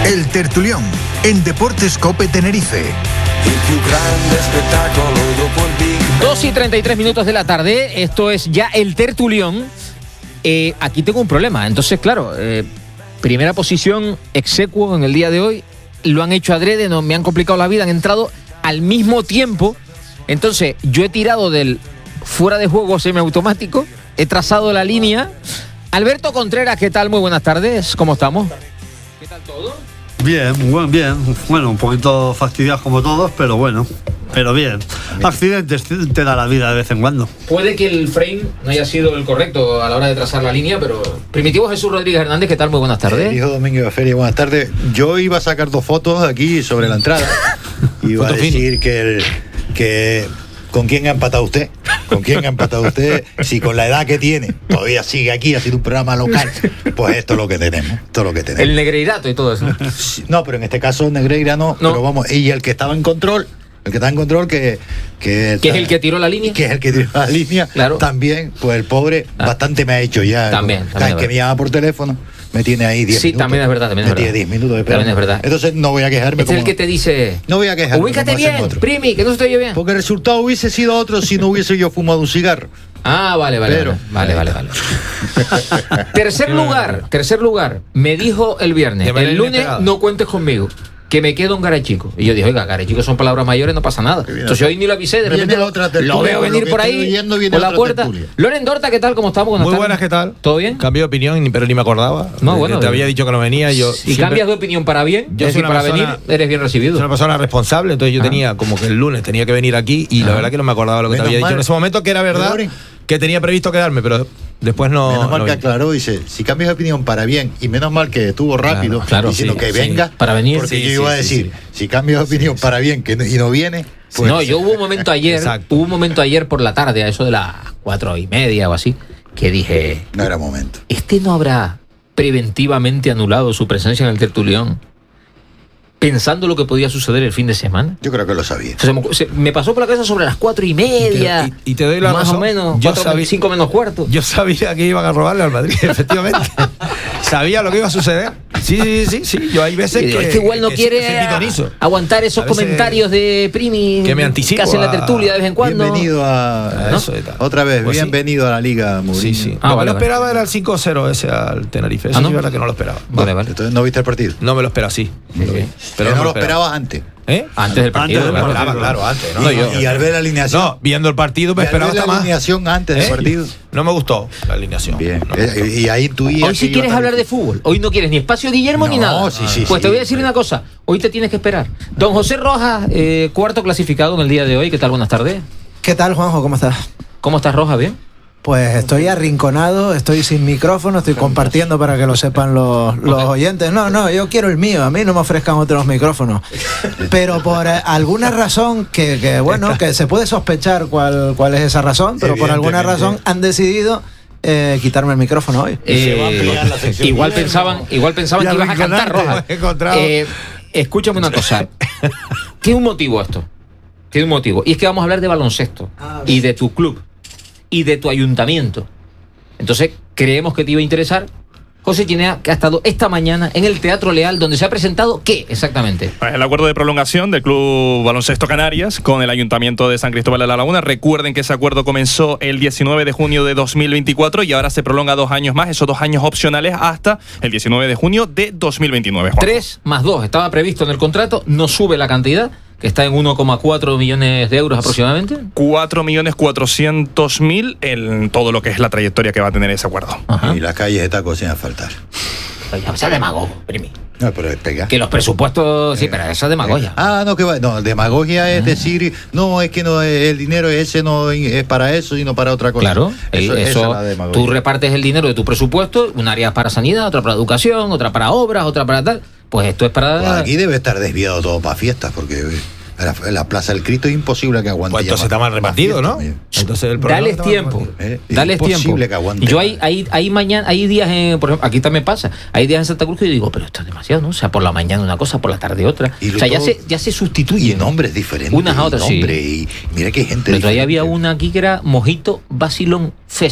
El Tertulión, en Deportes Cope Tenerife. 2:33 de la tarde, esto es ya El Tertulión. Aquí tengo un problema, entonces claro, primera posición execuo en el día de hoy, lo han hecho adrede, no me han complicado la vida, han entrado al mismo tiempo, entonces yo he tirado del fuera de juego semiautomático, he trazado la línea. Alberto Contreras, ¿qué tal? Muy buenas tardes, ¿cómo estamos? ¿Qué tal todo? Bien, bien. Bueno, un poquito fastidiados como todos, pero bueno. Pero bien. Accidentes te da la vida de vez en cuando. Puede que el frame no haya sido el correcto a la hora de trazar la línea, pero... Primitivo Jesús Rodríguez Hernández, ¿qué tal? Muy buenas tardes. Hijo Domingo de Feria, buenas tardes. Yo iba a sacar 2 fotos aquí sobre la entrada. Iba a decir que ¿con quién ha empatado usted? ¿Con quién ha empatado usted? Si con la edad que tiene todavía sigue aquí haciendo un programa local, pues esto es lo que tenemos. El Negreirato y todo eso. No, pero en este caso Negreira no. Pero vamos, y el que estaba en control, que es el que tiró la línea. Que es el que tiró la línea. Claro. También, pues el pobre bastante me ha hecho ya. También que me llama por teléfono. Me tiene ahí 10 minutos. Sí, también es verdad. Tiene 10 minutos de espera. También es verdad. Entonces no voy a quejarme. Este es el que te dice... No voy a quejarme. Ubícate bien, Primi, que no se te oye bien. Porque el resultado hubiese sido otro si no hubiese yo fumado un cigarro. Ah, vale. Tercer lugar. Me dijo el viernes, el lunes no cuentes conmigo, que me quedo en Garachico. Y yo dije, oiga, Garachico son palabras mayores, no pasa nada. Entonces hoy ni lo avisé, de repente lo veo venir por ahí, por la puerta. Loren Dorta, ¿qué tal? ¿Cómo estamos? Muy buenas, ¿qué tal? ¿Todo bien? Cambié de opinión, pero ni me acordaba. No, bueno. Te había dicho que no venía. Yo si cambias de opinión para bien, yo soy para venir, eres bien recibido. Soy una persona responsable, entonces yo tenía como que el lunes tenía que venir aquí y la verdad que no me acordaba lo que te había dicho en ese momento, que era verdad, que tenía previsto quedarme, pero... Después no. Menos mal que aclaró, dice, si cambias de opinión para bien, y menos mal que estuvo rápido, diciendo que venga, para venir. Porque yo iba a decir, si cambias de opinión para bien y no viene, pues. No, yo hubo un momento ayer por la tarde, a eso de las 4:30 o así, que dije. No era momento. ¿No habrá preventivamente anulado su presencia en el Tertulión? Pensando lo que podía suceder el fin de semana. Yo creo que lo sabía. Me pasó por la cabeza sobre las 4:30. Y te doy la más razón. O menos, 5 menos cuarto. Yo sabía que iban a robarle al Madrid, efectivamente. Sabía lo que iba a suceder. Sí. Yo hay veces que... Es que igual no quiere aguantar esos comentarios de Primi que me anticipo que hace la tertulia de vez en cuando. Bienvenido otra vez, pues bienvenido a la Liga Mourinho. Sí. Lo que no esperaba era el 5-0 ese al Tenerife. Eso es verdad que no lo esperaba. Vale. Entonces, ¿no viste el partido? No me lo esperaba, sí. Pero no lo esperabas antes. Antes del partido, claro, antes. ¿no? Y al ver la alineación. No, viendo el partido me esperaba hasta más. La alineación antes del partido. No me gustó la alineación. Bien. Y ahí intuía. Hoy sí quieres hablar de fútbol. Hoy no quieres ni espacio Guillermo ni nada. Pues te voy a decir una cosa. Hoy te tienes que esperar. Don José Rojas, cuarto clasificado en el día de hoy. ¿Qué tal? Buenas tardes. ¿Qué tal, Juanjo? ¿Cómo estás? ¿Cómo estás, Rojas? ¿Bien? Pues estoy arrinconado, estoy sin micrófono, estoy compartiendo para que lo sepan los oyentes. No, yo quiero el mío, a mí no me ofrezcan otros micrófonos. Pero por alguna razón que se puede sospechar cuál es esa razón, pero por alguna razón han decidido quitarme el micrófono hoy. Igual pensaban que ibas a cantar, Rojas. Escúchame una cosa. Tiene un motivo esto. Y es que vamos a hablar de baloncesto y de tu club y de tu ayuntamiento. Entonces creemos que te iba a interesar José Chinea, que ha estado esta mañana en el Teatro Leal, donde se ha presentado ¿qué exactamente? El acuerdo de prolongación del Club Baloncesto Canarias con el Ayuntamiento de San Cristóbal de la Laguna. Recuerden que ese acuerdo comenzó el 19 de junio de 2024 y ahora se prolonga 2 años más, esos 2 años opcionales hasta el 19 de junio de 2029. Juanjo. 3 más 2 estaba previsto en el contrato, no sube la cantidad, que está en 1,4 millones de euros aproximadamente. 4.400.000 en todo lo que es la trayectoria que va a tener ese acuerdo. Ajá. Y las calles de Taco sin asfaltar. Esa demagogia, Primi. No, pero es pegar. Que los presupuestos, sí, pero esa es demagogia. Demagogia es decir, no, es que no, el dinero ese no es para eso, sino para otra cosa. Claro, eso tú repartes el dinero de tu presupuesto, un área para sanidad, otra para educación, otra para obras, otra para tal. Pues esto es para... Pues aquí debe estar desviado todo para fiestas, porque la Plaza del Cristo es imposible que aguante. Pues entonces está mal repartido, ¿no? Entonces el dales tiempo. Dales tiempo. Que aguante. Yo hay mañana, hay días, por ejemplo, aquí también pasa, hay días en Santa Cruz que yo digo, pero esto es demasiado, ¿no? O sea, por la mañana una cosa, por la tarde otra. O sea, ya se sustituyen. Y nombres diferentes. Unas a otras, sí. Y mira que hay gente. Pero todavía había una aquí que era Mojito Basilón Fest.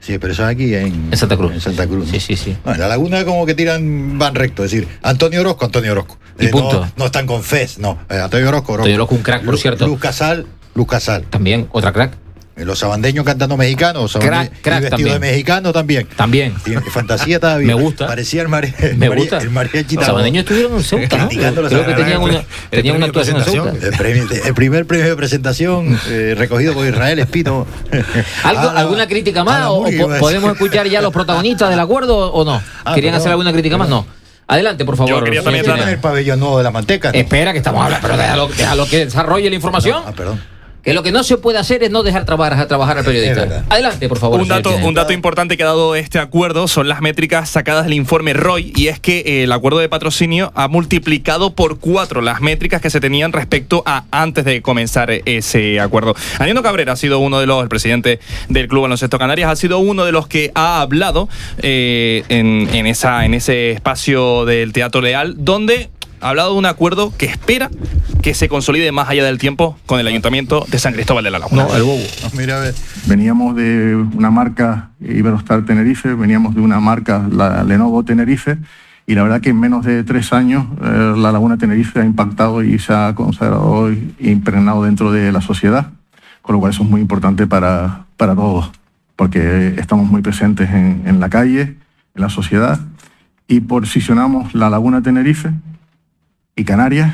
Sí, pero eso es aquí en Santa Cruz. En Santa Cruz. ¿no? Sí. Bueno, en la Laguna como que van recto, es decir, Antonio Orozco. Y punto. No están con Fez, no. Antonio Orozco. Antonio Orozco, un crack, por cierto. Luz Casal. También, otra crack. Los sabandeños cantando mexicanos, crack y vestido también. de mexicano también. Fantasía estaba bien. Me gusta. Parecía el Los mariachi. sabandeños estuvieron en Ceuta, ¿no? Creo que tenían una actuación en Ceuta. El primer premio de presentación recogido por Israel Espino. ¿Alguna crítica más? ¿O podemos escuchar ya los protagonistas del acuerdo o no? ¿Querían hacer alguna crítica más? No. Adelante, por favor. Yo quería también en el pabellón nuevo de la manteca, ¿no? Espera, que estamos hablando, pero déjalo que desarrolle la información. Perdón. Que lo que no se puede hacer es no dejar trabajar al periodista. Adelante, por favor. Un dato importante que ha dado este acuerdo son las métricas sacadas del informe Roy, y es que el acuerdo de patrocinio ha multiplicado por 4 las métricas que se tenían respecto a antes de comenzar ese acuerdo. Aniendo Cabrera ha sido el presidente del Club Baloncesto Canarias, ha sido uno de los que ha hablado en ese espacio del Teatro Leal, donde ha hablado de un acuerdo que espera que se consolide más allá del tiempo con el Ayuntamiento de San Cristóbal de la Laguna. No, el Bobo. Mira, a ver. Veníamos de una marca Iberostar Tenerife, veníamos de una marca la Lenovo Tenerife, y la verdad que en menos de 3 años la Laguna Tenerife ha impactado y se ha consagrado y impregnado dentro de la sociedad, con lo cual eso es muy importante para todos, porque estamos muy presentes en la calle, en la sociedad, y posicionamos la Laguna Tenerife y Canarias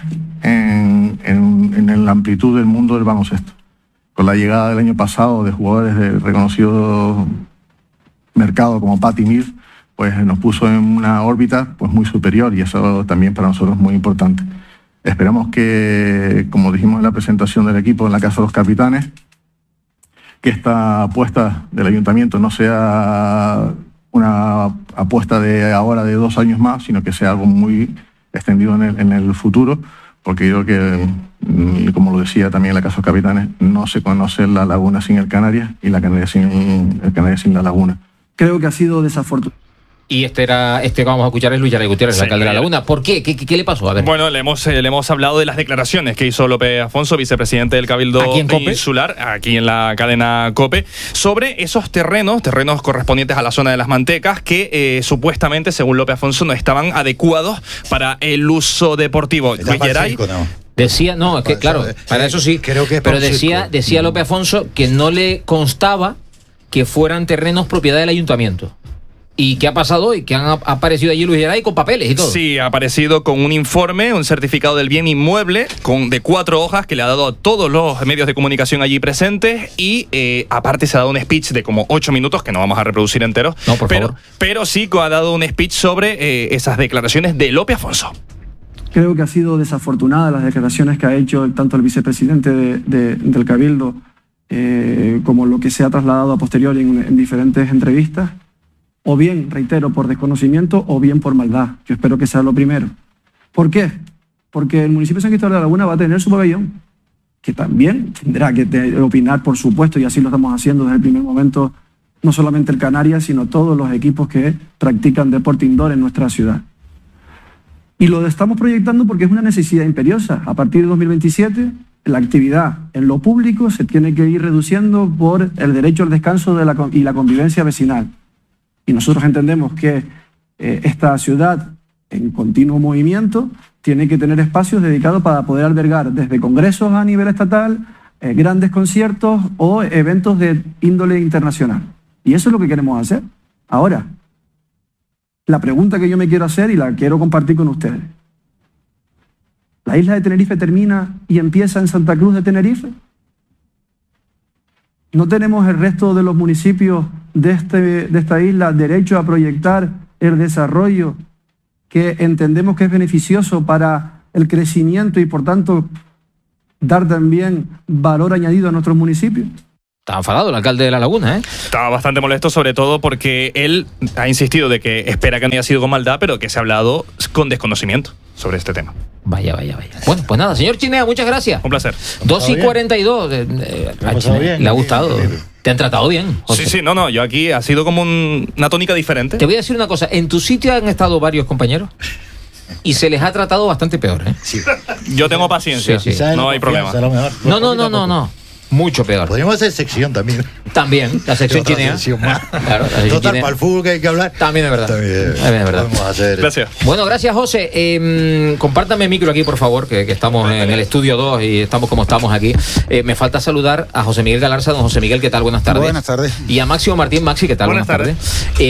en la amplitud del mundo del baloncesto. Con la llegada del año pasado de jugadores de reconocido mercado como Patty Mills, pues nos puso en una órbita pues muy superior, y eso también para nosotros es muy importante. Esperamos que, como dijimos en la presentación del equipo en la Casa de los Capitanes, que esta apuesta del Ayuntamiento no sea una apuesta de ahora de 2 años más, sino que sea algo muy extendido en el futuro, porque yo creo que, como lo decía también en la Casa de los Capitanes, no se conoce la Laguna sin el Canarias y la Canarias sin el Canarias sin la Laguna. Creo que ha sido desafortunado. Y este que vamos a escuchar es Luis Yaray Gutiérrez, el alcalde de la Laguna. ¿Por qué? ¿Qué le pasó? A ver. Bueno, le hemos hablado de las declaraciones que hizo López Afonso, vicepresidente del Cabildo Insular, aquí en la cadena COPE, sobre esos terrenos correspondientes a la zona de las Mantecas, que supuestamente, según López Afonso, no estaban adecuados para el uso deportivo. Luis Yaray decía, no, es que claro, para eso sí, creo que pero decía López Afonso que no le constaba que fueran terrenos propiedad del ayuntamiento. ¿Y qué ha pasado hoy? Que han aparecido allí Luis Yaray con papeles y todo. Sí, ha aparecido con un informe, un certificado del bien inmueble de 4 hojas que le ha dado a todos los medios de comunicación allí presentes, y aparte se ha dado un speech de como 8 minutos, que no vamos a reproducir enteros. No, por favor. Pero sí ha dado un speech sobre esas declaraciones de López Afonso. Creo que ha sido desafortunada las declaraciones que ha hecho tanto el vicepresidente del Cabildo como lo que se ha trasladado a posteriori en diferentes entrevistas. O bien, reitero, por desconocimiento o bien por maldad. Yo espero que sea lo primero. ¿Por qué? Porque el municipio de San Cristóbal de la Laguna va a tener su pabellón, que también tendrá que opinar, por supuesto, y así lo estamos haciendo desde el primer momento, no solamente el Canarias, sino todos los equipos que practican deporte indoor en nuestra ciudad. Y lo estamos proyectando porque es una necesidad imperiosa. A partir de 2027, la actividad en lo público se tiene que ir reduciendo por el derecho al descanso y la convivencia vecinal. Y nosotros entendemos que esta ciudad en continuo movimiento tiene que tener espacios dedicados para poder albergar desde congresos a nivel estatal, grandes conciertos o eventos de índole internacional. Y eso es lo que queremos hacer. Ahora, la pregunta que yo me quiero hacer y la quiero compartir con ustedes. ¿La isla de Tenerife termina y empieza en Santa Cruz de Tenerife? ¿No tenemos el resto de los municipios de esta isla derecho a proyectar el desarrollo que entendemos que es beneficioso para el crecimiento y por tanto dar también valor añadido a nuestros municipios? Está enfadado el alcalde de La Laguna, ¿eh? Estaba bastante molesto, sobre todo porque él ha insistido de que espera que no haya sido con maldad, pero que se ha hablado con desconocimiento sobre este tema. Vaya. Bueno, pues nada, señor Chinea, muchas gracias. Un placer. 2:42. Le ha gustado. Te han tratado bien, José. Sí, no, yo aquí ha sido como una tónica diferente. Te voy a decir una cosa, en tu sitio han estado varios compañeros y se les ha tratado bastante peor, ¿eh? Sí. Yo tengo paciencia, sí. No hay problema. No. Mucho peor. Podríamos hacer sección también. También, la sección chinea. Claro, total, para el fútbol que hay que hablar. También es verdad. También es verdad. Vamos a hacer. Gracias. Bueno, gracias, José. Compártame el micro aquí, por favor, que estamos en el estudio 2 y estamos como estamos aquí. Me falta saludar a José Miguel Galarza. Don José Miguel, ¿qué tal? Buenas tardes. Buenas tardes. Y a Máximo Martín. Maxi, ¿qué tal? Buenas tardes.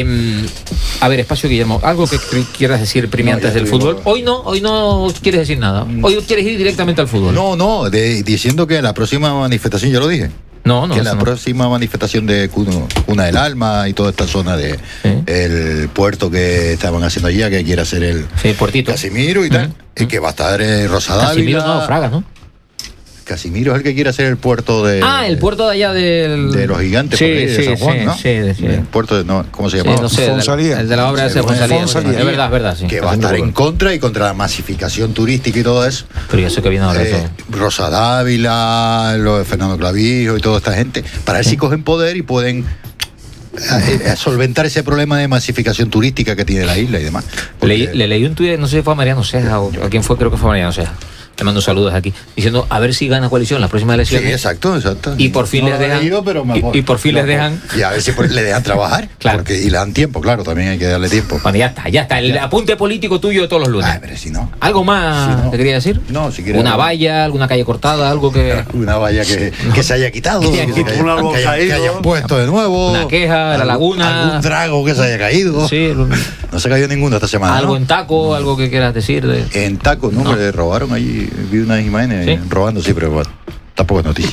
A ver, Espacio Guillermo, algo que quieras decir, Primi, antes del fútbol. Hoy no quieres decir nada. Hoy quieres ir directamente al fútbol. No, diciendo que en la próxima manifestación, yo lo dije. No, que en la próxima manifestación de Cuna del Alma y toda esta zona de el puerto que estaban haciendo allá, que quiere hacer el puertito Casimiro y tal, y que va a estar Rosa Dávila. Casimiro no, Fraga, ¿no? Casimiro es el que quiere hacer el puerto de... el puerto de allá de los gigantes, de San Juan, ¿no? Sí. El puerto de... ¿cómo se llama? No sé, el de la obra de Fonsalía. Es verdad, sí. Que va a estar en contra y contra la masificación turística y todo eso. Pero ya sé que viene ahora eso. Rosa Dávila, lo de Fernando Clavijo y toda esta gente, para ver si cogen poder y pueden solventar ese problema de masificación turística que tiene la isla y demás. Le leí un tuit, no sé si fue a Mariano Ceja o a quién fue, creo que fue a Mariano Ceja. Le mando saludos aquí, diciendo a ver si gana coalición las próximas elecciones. Sí, exacto. Y por fin les dejan. Y por fin les dejan. Y a ver si le dejan trabajar. Claro. Y le dan tiempo, claro, también hay que darle tiempo. Bueno, ya está. El apunte político tuyo de todos los lunes. Pero si no. ¿Algo más te quería decir? No, si quieres. Una valla, alguna calle cortada, algo que. Una valla que se haya quitado. Que hayan puesto de nuevo. Una queja, la laguna. Algún trago que se haya caído. Sí. No se cayó ninguno esta semana. Algo en Taco, algo que quieras decir. En Taco, no, me robaron allí. Vi unas imágenes robando, sí, pero bueno, tampoco es noticia.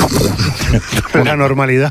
Una normalidad.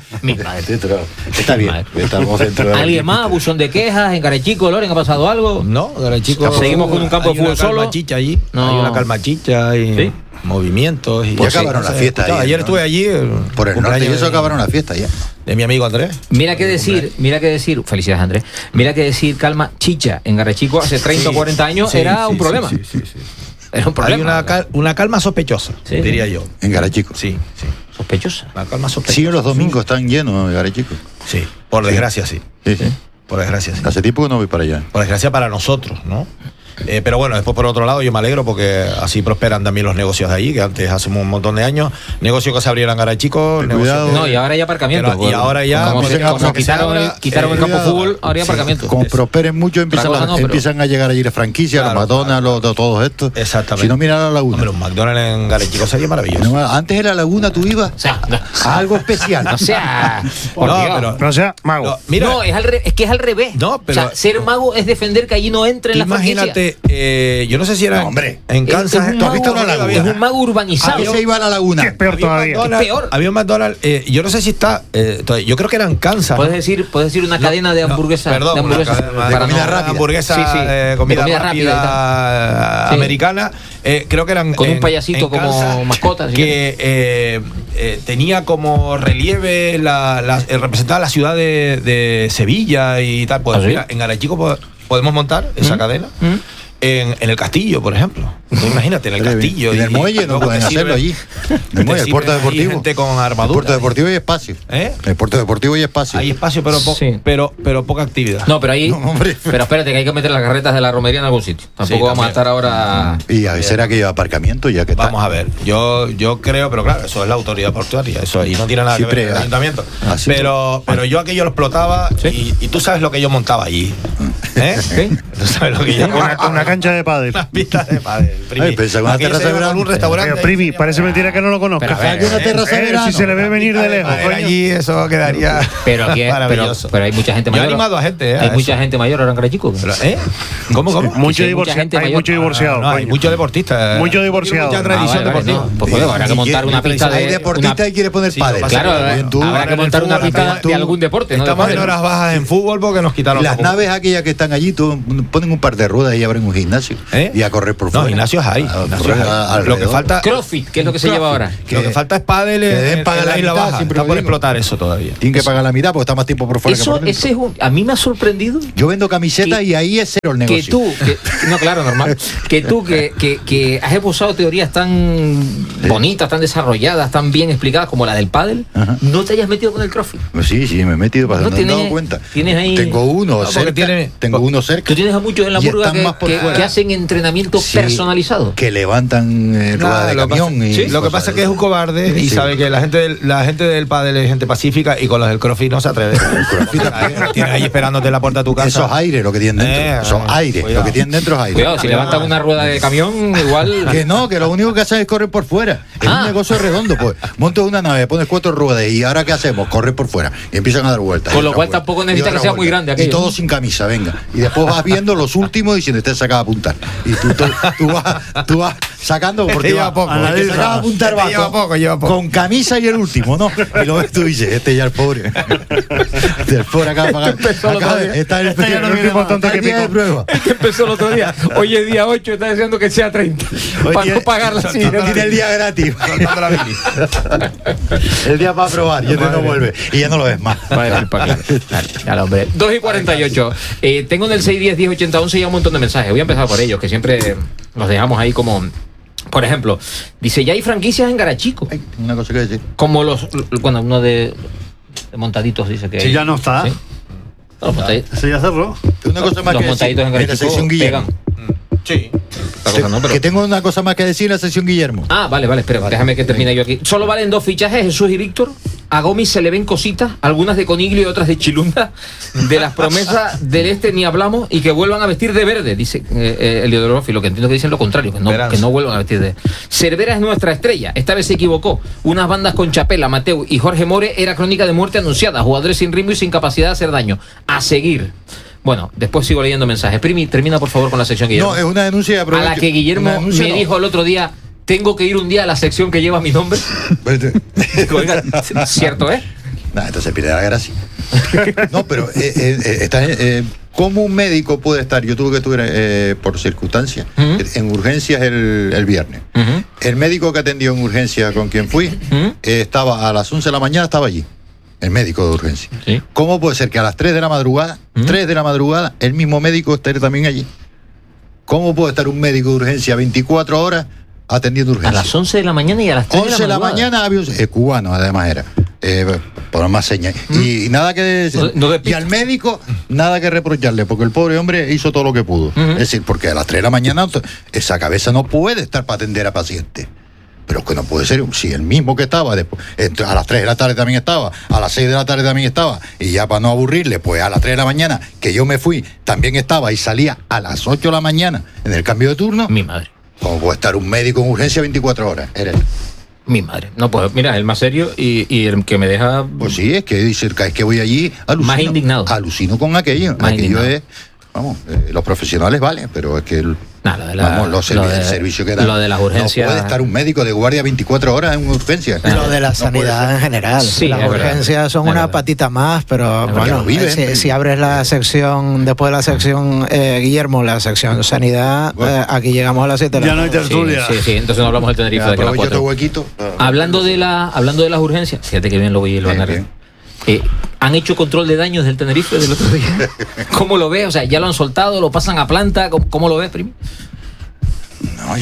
Está bien. Estamos dentro de ¿Alguien más? ¿Buzón de quejas? ¿En Garechico, Loren, ha pasado algo? No, Garechico. Seguimos con un campo de fútbol solo. Chicha allí. No. Hay una calma chicha y movimientos. Y ya acabaron la fiesta. Ayer estuve allí. Por el norte y eso acabaron la fiesta ya. De mi amigo Andrés. Mira qué decir, felicidades Andrés, mira qué decir calma chicha en Garechico hace 30 o 40 años era un problema. Sí. Era un problema. Hay una calma sospechosa, diría yo. En Garechico. Sí. Sospechosa. La calma sospechosa. Sí, los domingos están llenos de Garechico. Sí, por desgracia sí. Por desgracia sí. Hace tiempo que no voy para allá. Por desgracia para nosotros, ¿no? Pero bueno, después por otro lado yo me alegro porque así prosperan también los negocios de allí, que antes hace un montón de años negocios que se abrieran Garechico, no, y ahora hay aparcamiento. Y ahora ya como quitaron el campo de fútbol, ahora hay aparcamiento. Como prosperen mucho empiezan a llegar allí las franquicias, los McDonald's, todos estos. Exactamente. Si no, mira la laguna. Hombre, un McDonald's en Garechico sería maravilloso. Antes en la laguna tú ibas a algo especial. O sea, no sea mago. No, es que es al revés. No, pero, o sea, ser mago es defender que allí no entren las franquicias. Imagínate, yo no sé si era en Kansas. ¿Tú has visto una laguna? Es un mago urbanizado. ¿A qué se iba a la laguna? Que es peor todavía. Había un McDonald's, yo no sé si está, yo creo que era en Kansas. Puedes decir una cadena de hamburguesas. Perdón, de hamburguesas de comida rápida. Hamburguesa, comida rápida americana. Creo que eran con un payasito como Kansas, mascota. Que tenía como relieve representaba la ciudad de Sevilla y tal. Pues mira, en Garechico podemos montar esa cadena. En el castillo, por ejemplo. Entonces, imagínate, en el castillo. En el muelle no pueden hacerlo allí. En el muelle, el puerto deportivo. Gente con armadura. El puerto deportivo y espacio. El puerto deportivo hay espacio. Hay espacio, pero poca actividad. No, pero ahí. Pero espérate, que hay que meter las carretas de la romería en algún sitio. Tampoco vamos a estar ahora. Y a ver, será que lleva aparcamiento ya que está. Vamos a ver. Yo creo, pero claro, eso es la autoridad portuaria. Eso ahí no tiene nada que ver con el ayuntamiento. Pero yo aquello lo explotaba y tú sabes lo que yo montaba allí. Tú sabes lo que yo montaba. Una cancha de pádel. Una pista de pádel. Una terraza de verano. Un restaurante. Primi, parece mentira que no lo conozcas. Una terraza de verano. Si se le ve venir de lejos. Allí eso quedaría maravilloso. Pero hay mucha gente mayor. Yo he animado a gente. Hay mucha gente mayor ahora en Garechico. ¿Cómo? Mucho divorciado. Hay mucho divorciado. Hay muchos deportistas. Mucho divorciado. Mucha tradición deportiva. Pues habrá que montar una pista de. Hay deportistas y quiere poner pádel. Claro, habrá que montar una pista de algún deporte. Estamos en horas bajas en fútbol porque nos quitaron. Las naves aquellas que están allí ponen un par de ruedas y abren un gimnasio y a correr por fuera. No, gimnasios hay. Lo que falta. CrossFit, que es lo que se lleva ahora. Lo que falta es pádel en la isla baja. Está por explotar eso todavía. Tienen que pagar la mitad porque está más tiempo por fuera que por dentro. A mí me ha sorprendido. Yo vendo camisetas y ahí es cero el negocio. No, claro, normal. Que tú, que has esbozado teorías tan bonitas, tan desarrolladas, tan bien explicadas como la del pádel, no te hayas metido con el CrossFit. Sí, me he metido, no me he dado cuenta. Tienes ahí. Tengo uno cerca. tengo uno cerca. ¿Tú tienes a muchos en la murga que hacen entrenamiento personalizado? Que levantan ruedas de camión. Lo que pasa es que es un cobarde y sabe que la gente del pádel es gente pacífica y con los del crossfit no se atreve. Tienes ahí esperándote en la puerta de tu casa. Eso es aire lo que tienen dentro. Eso es aire. Cuidado. Lo que tienen dentro es aire. Cuidado, si levantan una rueda de camión, igual. Que no, que lo único que hacen es correr por fuera. Es un negocio redondo, pues. Montas una nave, pones 4 ruedas y ahora ¿qué hacemos? Correr por fuera. Y empiezan a dar vueltas. Con lo cual tampoco necesita que sea muy grande aquello. Y todo sin camisa, venga. Y después vas viendo los últimos diciendo, este se acaba de apuntar. Y tú vas sacando porque lleva poco. El que se acaba de apuntar va lleva poco. Con camisa y el último, ¿no? Y lo ves tú y dices, este ya el pobre. El pobre acaba de pagar. Este ya no viene más tonto que pico. Este empezó el otro día. Hoy es día 8, está diciendo que sea 30. Para no pagarla así. Tiene el día gratis. El día para probar y este no vuelve. Y ya no lo ves más. Claro, hombre. 2:48. Tengo en el 610-1080-11 ya un montón de mensajes. Voy a empezar por ellos, que siempre los dejamos ahí como... Por ejemplo, dice, ya hay franquicias en Garachico. Una cosa que decir. Como cuando uno de montaditos dice que... Si ya no está. ¿Sí? Ese ya cerró. Una cosa más los que montaditos decir. en Garachico pegan. Sí. Que tengo una cosa más que decir en la sesión Guillermo. Vale, espera, déjame que termine yo aquí. Solo valen 2 fichajes, Jesús y Víctor. A Gómez se le ven cositas, algunas de Coniglio y otras de Chilunda. De las promesas del este ni hablamos, y que vuelvan a vestir de verde, dice Eliodoro Rofi. Lo que entiendo que dicen lo contrario, que no vuelvan a vestir de... Cervera es nuestra estrella, esta vez se equivocó. Unas bandas con Chapela, Mateu y Jorge More era crónica de muerte anunciada. Jugadores sin ritmo y sin capacidad de hacer daño. A seguir. Bueno, después sigo leyendo mensajes. Primi, termina por favor con la sección Guillermo. No, es una denuncia a la que Guillermo me dijo el otro día, tengo que ir un día a la sección que lleva mi nombre. Oiga, ¿cierto es? Entonces pierde la gracia. No, pero ¿cómo un médico puede estar? Yo tuve que estuve por circunstancias en urgencias el viernes. El médico que atendió en urgencia con quien fui estaba a las 11 de la mañana, estaba allí. El médico de urgencia. ¿Sí? ¿Cómo puede ser que a las 3 de la madrugada, el mismo médico esté también allí? ¿Cómo puede estar un médico de urgencia 24 horas atendiendo urgencia? A las 11 de la mañana y a las 3 de la madrugada. 11 de la mañana había cubano, además era. Por más señas. Y nada que decir. Y al médico, nada que reprocharle, porque el pobre hombre hizo todo lo que pudo. Es decir, porque a las 3 de la mañana esa cabeza no puede estar para atender a pacientes. Pero es que no puede ser, si el mismo que estaba después, a las 3 de la tarde también estaba, a las 6 de la tarde también estaba, y ya para no aburrirle, pues a las 3 de la mañana, que yo me fui, también estaba y salía a las 8 de la mañana en el cambio de turno. Mi madre. ¿Cómo puede estar un médico en urgencia 24 horas? Era él. Mi madre. No, pues mira, el más serio y el que me deja... Pues sí, es que voy allí, alucino. Más indignado. Alucino con aquello. Más aquello indignado. Es... Vamos, los profesionales valen, pero es que el servicio que dan. Lo de las urgencias. No puede estar un médico de guardia 24 horas en una urgencia. Lo de la sanidad en general. Sí, las urgencias son una patita más, pero bueno, si abres la sección, después de la sección Guillermo, la sección sanidad, aquí llegamos a las 7 de la ya no hay tertulia. Sí, entonces no hablamos del Tenerife. Ya, de otro huequito. Hablando de las urgencias, fíjate que bien lo voy a ir. ¿Han hecho control de daños del Tenerife del otro día? ¿Cómo lo ves? O sea, ¿ya lo han soltado? ¿Lo pasan a planta? ¿Cómo lo ves, Primi? No,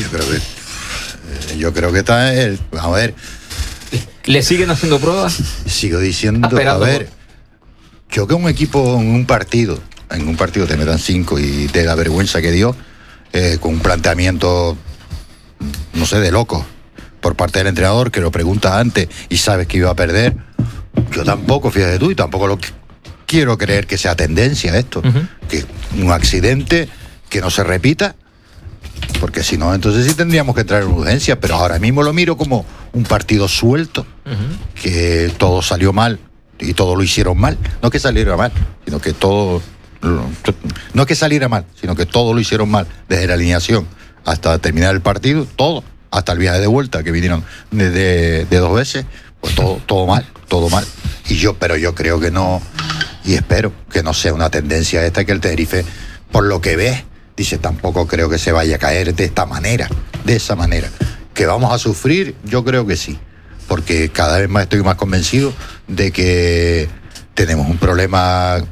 yo creo que está... A ver... ¿Le siguen haciendo pruebas? Sigo diciendo, a ver... Yo que un equipo en un partido te metan 5 y de la vergüenza que dio, con un planteamiento, no sé, de loco, por parte del entrenador, que lo pregunta antes y sabes que iba a perder... Yo tampoco, fíjate tú, y tampoco lo quiero creer que sea tendencia esto, que un accidente que no se repita, porque si no, entonces sí tendríamos que entrar en urgencia, pero ahora mismo lo miro como un partido suelto, que todo salió mal y todo lo hicieron mal, no que saliera mal, sino que todo, no que saliera mal, sino que todo lo hicieron mal, desde la alineación hasta terminar el partido, todo, hasta el viaje de vuelta que vinieron de 2 veces. Pues todo mal. Pero yo creo que no, y espero que no sea una tendencia esta, que el Tenerife, por lo que ves, dice, tampoco creo que se vaya a caer de esa manera. Que vamos a sufrir, yo creo que sí, porque cada vez más estoy más convencido de que tenemos un problema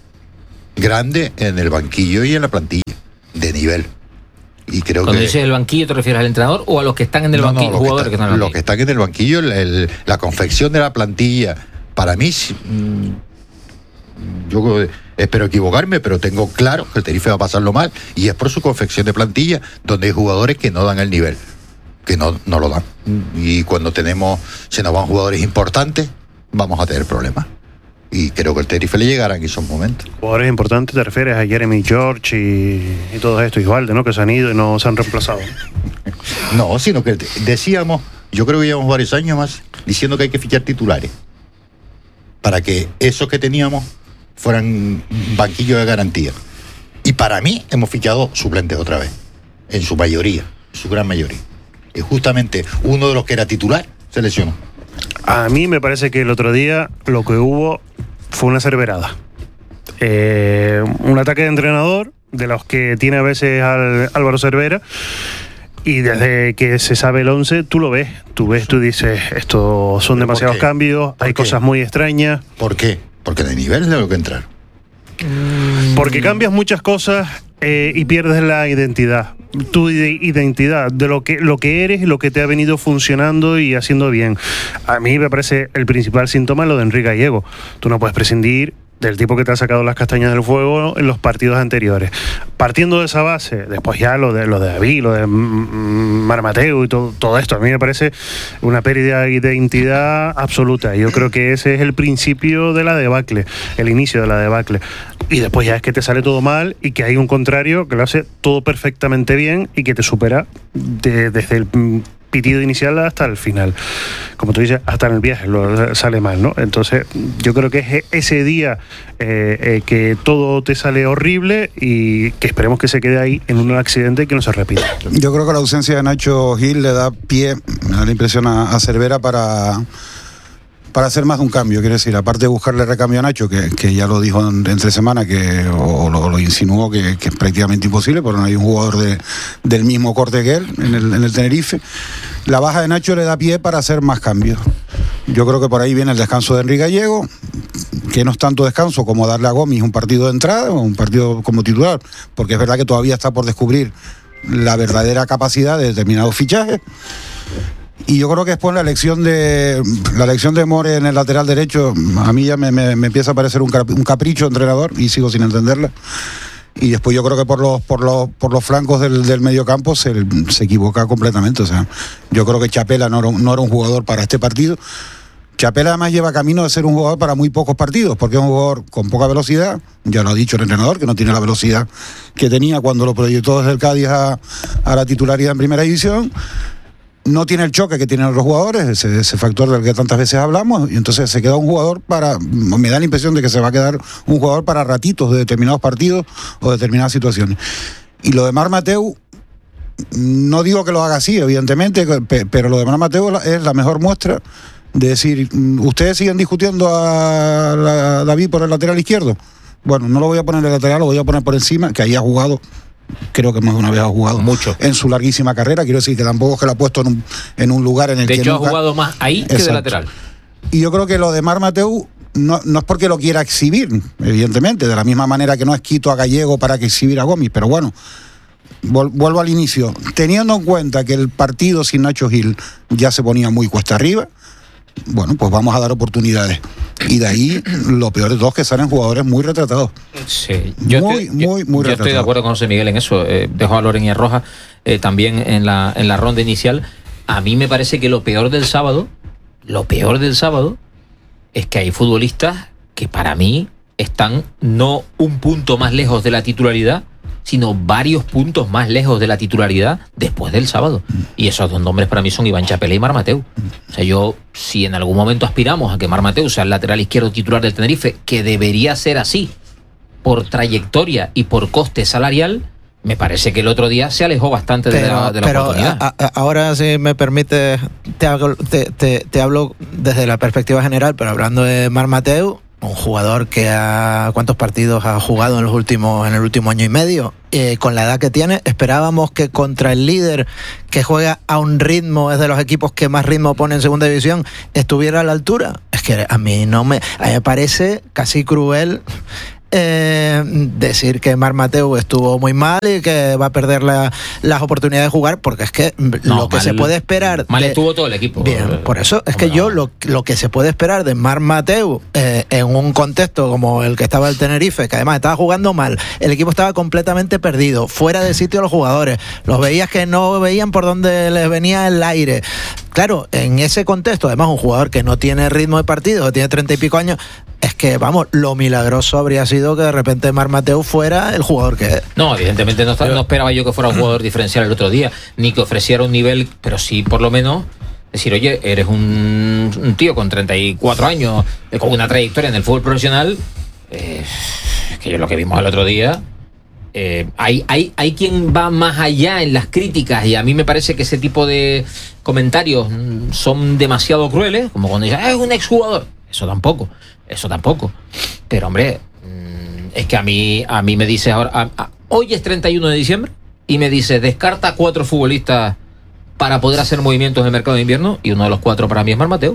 grande en el banquillo y en la plantilla, de nivel. Y creo Cuando dices el banquillo, ¿te refieres al entrenador o a los que están en el banquillo? Jugadores que están en el banquillo. Los que están en el banquillo, la confección de la plantilla, para mí, Espero equivocarme, pero tengo claro que el Tenerife va a pasarlo mal, y es por su confección de plantilla, donde hay jugadores que no dan el nivel, que no lo dan. Y cuando se nos van jugadores importantes, vamos a tener problemas. Y creo que el Tenerife le llegará en esos momentos. Jugadores importantes, te refieres a Jeremy George y todo esto, Isbalde, ¿no? Que se han ido y no se han reemplazado. No, sino que decíamos, yo creo que llevamos varios años más diciendo que hay que fichar titulares para que esos que teníamos fueran banquillos de garantía. Y para mí hemos fichado suplentes otra vez, en su mayoría, en su gran mayoría. Y justamente uno de los que era titular se lesionó. A mí me parece que el otro día lo que hubo fue una cerverada. Un ataque de entrenador, de los que tiene a veces Álvaro Cervera, y desde que se sabe el 11, tú lo ves. Tú dices, esto son demasiados cambios, hay cosas muy extrañas. ¿Por qué? Porque de nivel tengo que entrar. Porque cambias muchas cosas y pierdes la identidad. Tu identidad, de lo que eres y lo que te ha venido funcionando y haciendo bien. A mí me parece el principal síntoma lo de Enrique Gallego. Tú no puedes prescindir del tipo que te ha sacado las castañas del fuego en los partidos anteriores. Partiendo de esa base, después ya lo de David, lo de Marmateu y todo esto, a mí me parece una pérdida de identidad absoluta. Yo creo que ese es el principio de la debacle, el inicio de la debacle. Y después ya es que te sale todo mal y que hay un contrario que lo hace todo perfectamente bien y que te supera desde el pitido inicial hasta el final. Como tú dices, hasta en el viaje sale mal, ¿no? Entonces, yo creo que es ese día que todo te sale horrible y que esperemos que se quede ahí en un accidente y que no se repita. Yo creo que la ausencia de Nacho Gil le da pie, me da la impresión a Cervera para hacer más de un cambio, quiero decir, aparte de buscarle recambio a Nacho, que ya lo dijo entre semana, o lo insinuó que es prácticamente imposible, porque no hay un jugador del mismo corte que él en el Tenerife. La baja de Nacho le da pie para hacer más cambios. Yo creo que por ahí viene el descanso de Enrique Gallego, que no es tanto descanso como darle a Gomis un partido de entrada o un partido como titular, porque es verdad que todavía está por descubrir la verdadera capacidad de determinados fichajes. Y yo creo que después la elección de More en el lateral derecho, a mí ya me empieza a parecer un capricho entrenador y sigo sin entenderla. Y después yo creo que por los flancos del mediocampo se equivoca completamente. O sea, yo creo que Chapela no era un jugador para este partido. Chapela además lleva camino de ser un jugador para muy pocos partidos, porque es un jugador con poca velocidad, ya lo ha dicho el entrenador, que no tiene la velocidad que tenía cuando lo proyectó desde el Cádiz a la titularidad en primera división. No tiene el choque que tienen otros jugadores, ese factor del que tantas veces hablamos, y entonces se queda un jugador me da la impresión de que se va a quedar un jugador para ratitos de determinados partidos o determinadas situaciones. Y lo de Marmateu, no digo que lo haga así, evidentemente, pero lo de Marmateu es la mejor muestra de decir, ustedes siguen discutiendo a David por el lateral izquierdo. Bueno, no lo voy a poner en el lateral, lo voy a poner por encima, que ahí ha jugado. Creo que más de una vez ha jugado mucho en su larguísima carrera. Quiero decir que tampoco es que lo ha puesto en un lugar en el que de hecho ha jugado más ahí que de lateral. Y yo creo que lo de Marmateu no es porque lo quiera exhibir, evidentemente, de la misma manera que no es quito a Gallego para que exhibir a Gomis, pero bueno, vuelvo al inicio, teniendo en cuenta que el partido sin Nacho Gil ya se ponía muy cuesta arriba. Bueno, pues vamos a dar oportunidades. Y de ahí, lo peor de todo es que salen jugadores muy retratados. Sí, muy retratados. Yo estoy de acuerdo con José Miguel en eso. Dejo a Loren y a Rojas también en la ronda inicial. A mí me parece que lo peor del sábado es que hay futbolistas que para mí están no un punto más lejos de la titularidad, sino varios puntos más lejos de la titularidad después del sábado. Y esos dos nombres para mí son Iván Chapela y Marmateu. O sea, si en algún momento aspiramos a que Marmateu sea el lateral izquierdo titular del Tenerife, que debería ser así, por trayectoria y por coste salarial, me parece que el otro día se alejó bastante de la oportunidad. Ahora, si me permite, te hablo desde la perspectiva general, pero hablando de Marmateu, un jugador que ¿cuántos partidos ha jugado en el último año y medio? Con la edad que tiene, esperábamos que contra el líder, que juega a un ritmo, es de los equipos que más ritmo pone en segunda división, estuviera a la altura. Es que a mí me parece casi cruel decir que Marc Mateu estuvo muy mal y que va a perder las oportunidades de jugar, porque es que lo que se puede esperar... Mal estuvo todo el equipo. Bien, por eso es que yo lo que se puede esperar de Marc Mateu en un contexto como el que estaba el Tenerife, que además estaba jugando mal, el equipo estaba completamente perdido, fuera de sitio los jugadores, los veías que no veían por dónde les venía el aire. Claro, en ese contexto, además un jugador que no tiene ritmo de partido, que tiene 30 y pico años, es que, vamos, lo milagroso habría sido que de repente Marc Mateu fuera el jugador que es. No, evidentemente no esperaba yo que fuera un jugador diferencial el otro día, ni que ofreciera un nivel, pero sí por lo menos decir, oye, eres un tío con 34 años, con una trayectoria en el fútbol profesional, que es lo que vimos el otro día. Hay quien va más allá en las críticas, y a mí me parece que ese tipo de comentarios son demasiado crueles, como cuando dicen, es un exjugador. Eso tampoco. Pero hombre, es que a mí me dices ahora, hoy es 31 de diciembre y me dices, descarta 4 futbolistas para poder hacer movimientos en el mercado de invierno, y uno de los 4 para mí es Marc Mateu,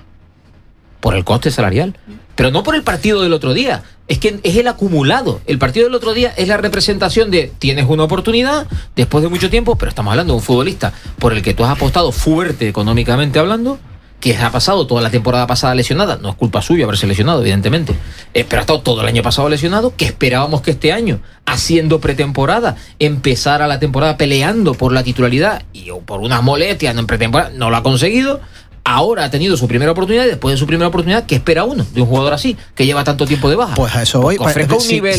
por el coste salarial, pero no por el partido del otro día. Es que es el acumulado. El partido del otro día es la representación de tienes una oportunidad después de mucho tiempo, pero estamos hablando de un futbolista por el que tú has apostado fuerte económicamente hablando, que ha pasado toda la temporada pasada lesionada. No es culpa suya haberse lesionado, evidentemente, pero ha estado todo el año pasado lesionado, que esperábamos que este año, haciendo pretemporada, empezara la temporada peleando por la titularidad, y por unas molestias en pretemporada no lo ha conseguido. Ahora ha tenido su primera oportunidad, y después de su primera oportunidad, ¿qué espera uno de un jugador así, que lleva tanto tiempo de baja? Pues a eso voy. Ofrezca un nivel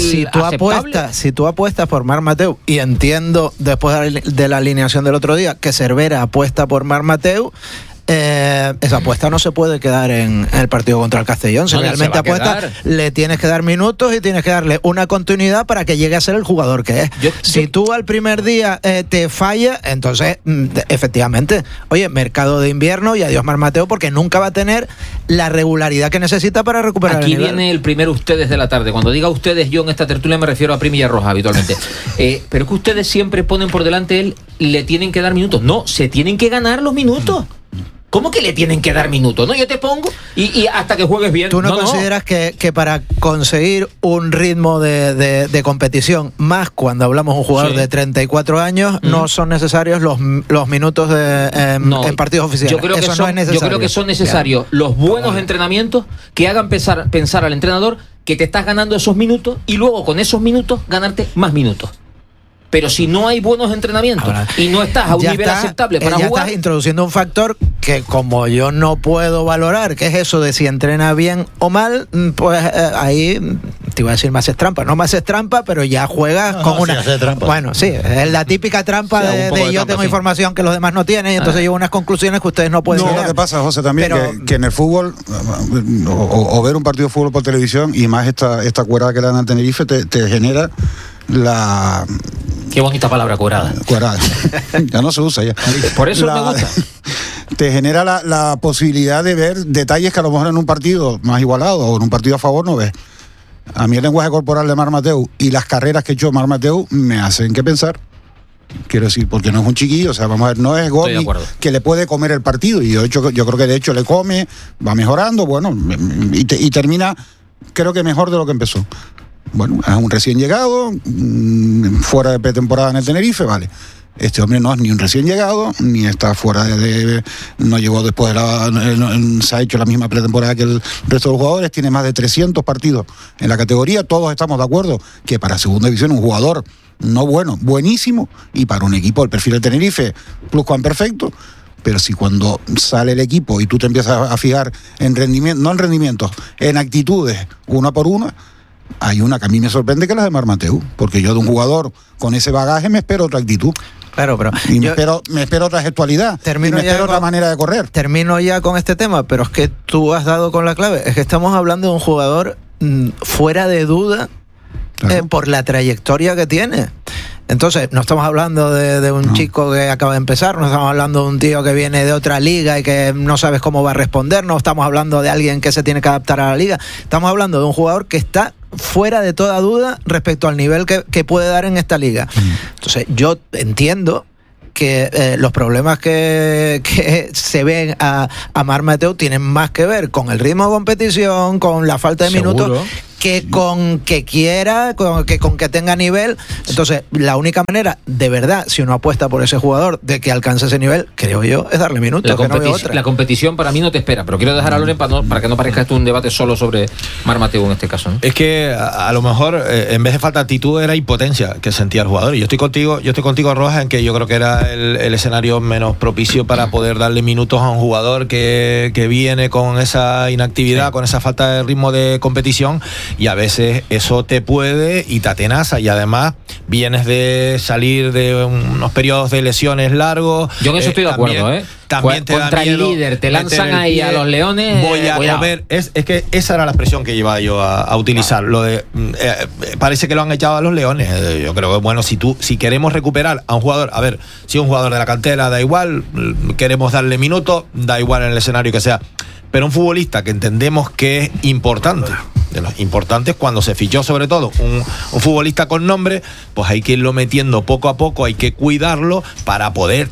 si tú apuestas por Marc Mateu, y entiendo después de la alineación del otro día que Cervera apuesta por Marc Mateu, esa apuesta no se puede quedar en el partido contra el Castellón. Si realmente apuestas, le tienes que dar minutos y tienes que darle una continuidad para que llegue a ser el jugador que es. Si tú al primer día te fallas, entonces efectivamente, oye, mercado de invierno y adiós Marc Mateu, porque nunca va a tener la regularidad que necesita para recuperar Aquí el nivel. Viene el primer ustedes de la tarde. Cuando diga ustedes, yo en esta tertulia me refiero a Primi y a Roja habitualmente. Pero que ustedes siempre ponen por delante él, le tienen que dar minutos. No, se tienen que ganar los minutos. ¿Cómo que le tienen que dar minutos? No, yo te pongo y hasta que juegues bien. ¿Tú no consideras que para conseguir un ritmo de competición, más cuando hablamos de un jugador de 34 años, no son necesarios los minutos en partidos oficiales? Yo creo que son necesarios los buenos entrenamientos que hagan pensar al entrenador que te estás ganando esos minutos, y luego con esos minutos ganarte más minutos. Pero si no hay buenos entrenamientos y no estás a un nivel aceptable para jugar, estás introduciendo un factor que, como yo no puedo valorar, que es eso de si entrena bien o mal, pues ahí te iba a decir, me haces trampa. No me haces trampa, pero ya juegas con una... Bueno, sí, es la típica trampa de yo tengo información que los demás no tienen, y entonces llevo unas conclusiones que ustedes no pueden llegar. Lo que pasa, José, también, que en el fútbol, o ver un partido de fútbol por televisión, y más esta cuerda que le dan al Tenerife, te genera la... Qué bonita palabra, cuerada. Cuerada. Ya no se usa ya. Por eso me gusta. Te genera la posibilidad de ver detalles que a lo mejor en un partido más igualado o en un partido a favor no ves. A mí el lenguaje corporal de Marc Mateu y las carreras que echó Marc Mateu me hacen que pensar. Quiero decir, porque no es un chiquillo, o sea, vamos a ver, no es Gomi que le puede comer el partido, y yo creo que de hecho le come, va mejorando, bueno, y termina, creo que mejor de lo que empezó. Bueno, es un recién llegado, fuera de pretemporada en el Tenerife, vale. Este hombre no es ni un recién llegado, ni está fuera no llegó después se ha hecho la misma pretemporada que el resto de los jugadores, tiene más de 300 partidos en la categoría. Todos estamos de acuerdo que para segunda división un jugador no bueno, buenísimo, y para un equipo del perfil del Tenerife, pluscuamperfecto. Pero si cuando sale el equipo y tú te empiezas a fijar en rendimiento, no en rendimientos, en actitudes, una por una, hay una que a mí me sorprende, que es la de Marc Mateu, porque yo de un jugador con ese bagaje me espero otra actitud. Claro, pero me espero otra gestualidad, me espero otra manera de correr. Termino ya con este tema, pero es que tú has dado con la clave. Es que estamos hablando de un jugador fuera de duda, claro, por la trayectoria que tiene. Entonces, no estamos hablando de un chico que acaba de empezar, no estamos hablando de un tío que viene de otra liga y que no sabes cómo va a responder, no estamos hablando de alguien que se tiene que adaptar a la liga, estamos hablando de un jugador que está fuera de toda duda respecto al nivel que puede dar en esta liga. Entonces, yo entiendo que los problemas que se ven a Marc Mateu tienen más que ver con el ritmo de competición, con la falta de minutos, que con que quiera, con que tenga nivel. Entonces, la única manera, de verdad, si uno apuesta por ese jugador de que alcance ese nivel, creo yo, es darle minutos. La competición para mí no te espera, pero quiero dejar a Loren para que no parezca esto un debate solo sobre Marc Mateu en este caso, ¿no? Es que a lo mejor en vez de falta de actitud era impotencia que sentía el jugador. Y yo estoy contigo, Rojas, en que yo creo que era el escenario menos propicio para poder darle minutos a un jugador que viene con esa inactividad, con esa falta de ritmo de competición, y a veces eso te puede y te atenaza, y además vienes de salir de unos periodos de lesiones largos. Yo en eso estoy de acuerdo, También te contra da miedo el líder, te lanzan ahí a los Leones. Voy a comer. Es que esa era la expresión que iba yo a utilizar. Lo de parece que lo han echado a los Leones. Yo creo que bueno, si queremos recuperar a un jugador, a ver, si un jugador de la cantera, da igual, queremos darle minutos, da igual en el escenario que sea. Pero un futbolista que entendemos que es importante, de los importantes cuando se fichó sobre todo un futbolista con nombre, pues hay que irlo metiendo poco a poco, hay que cuidarlo para poder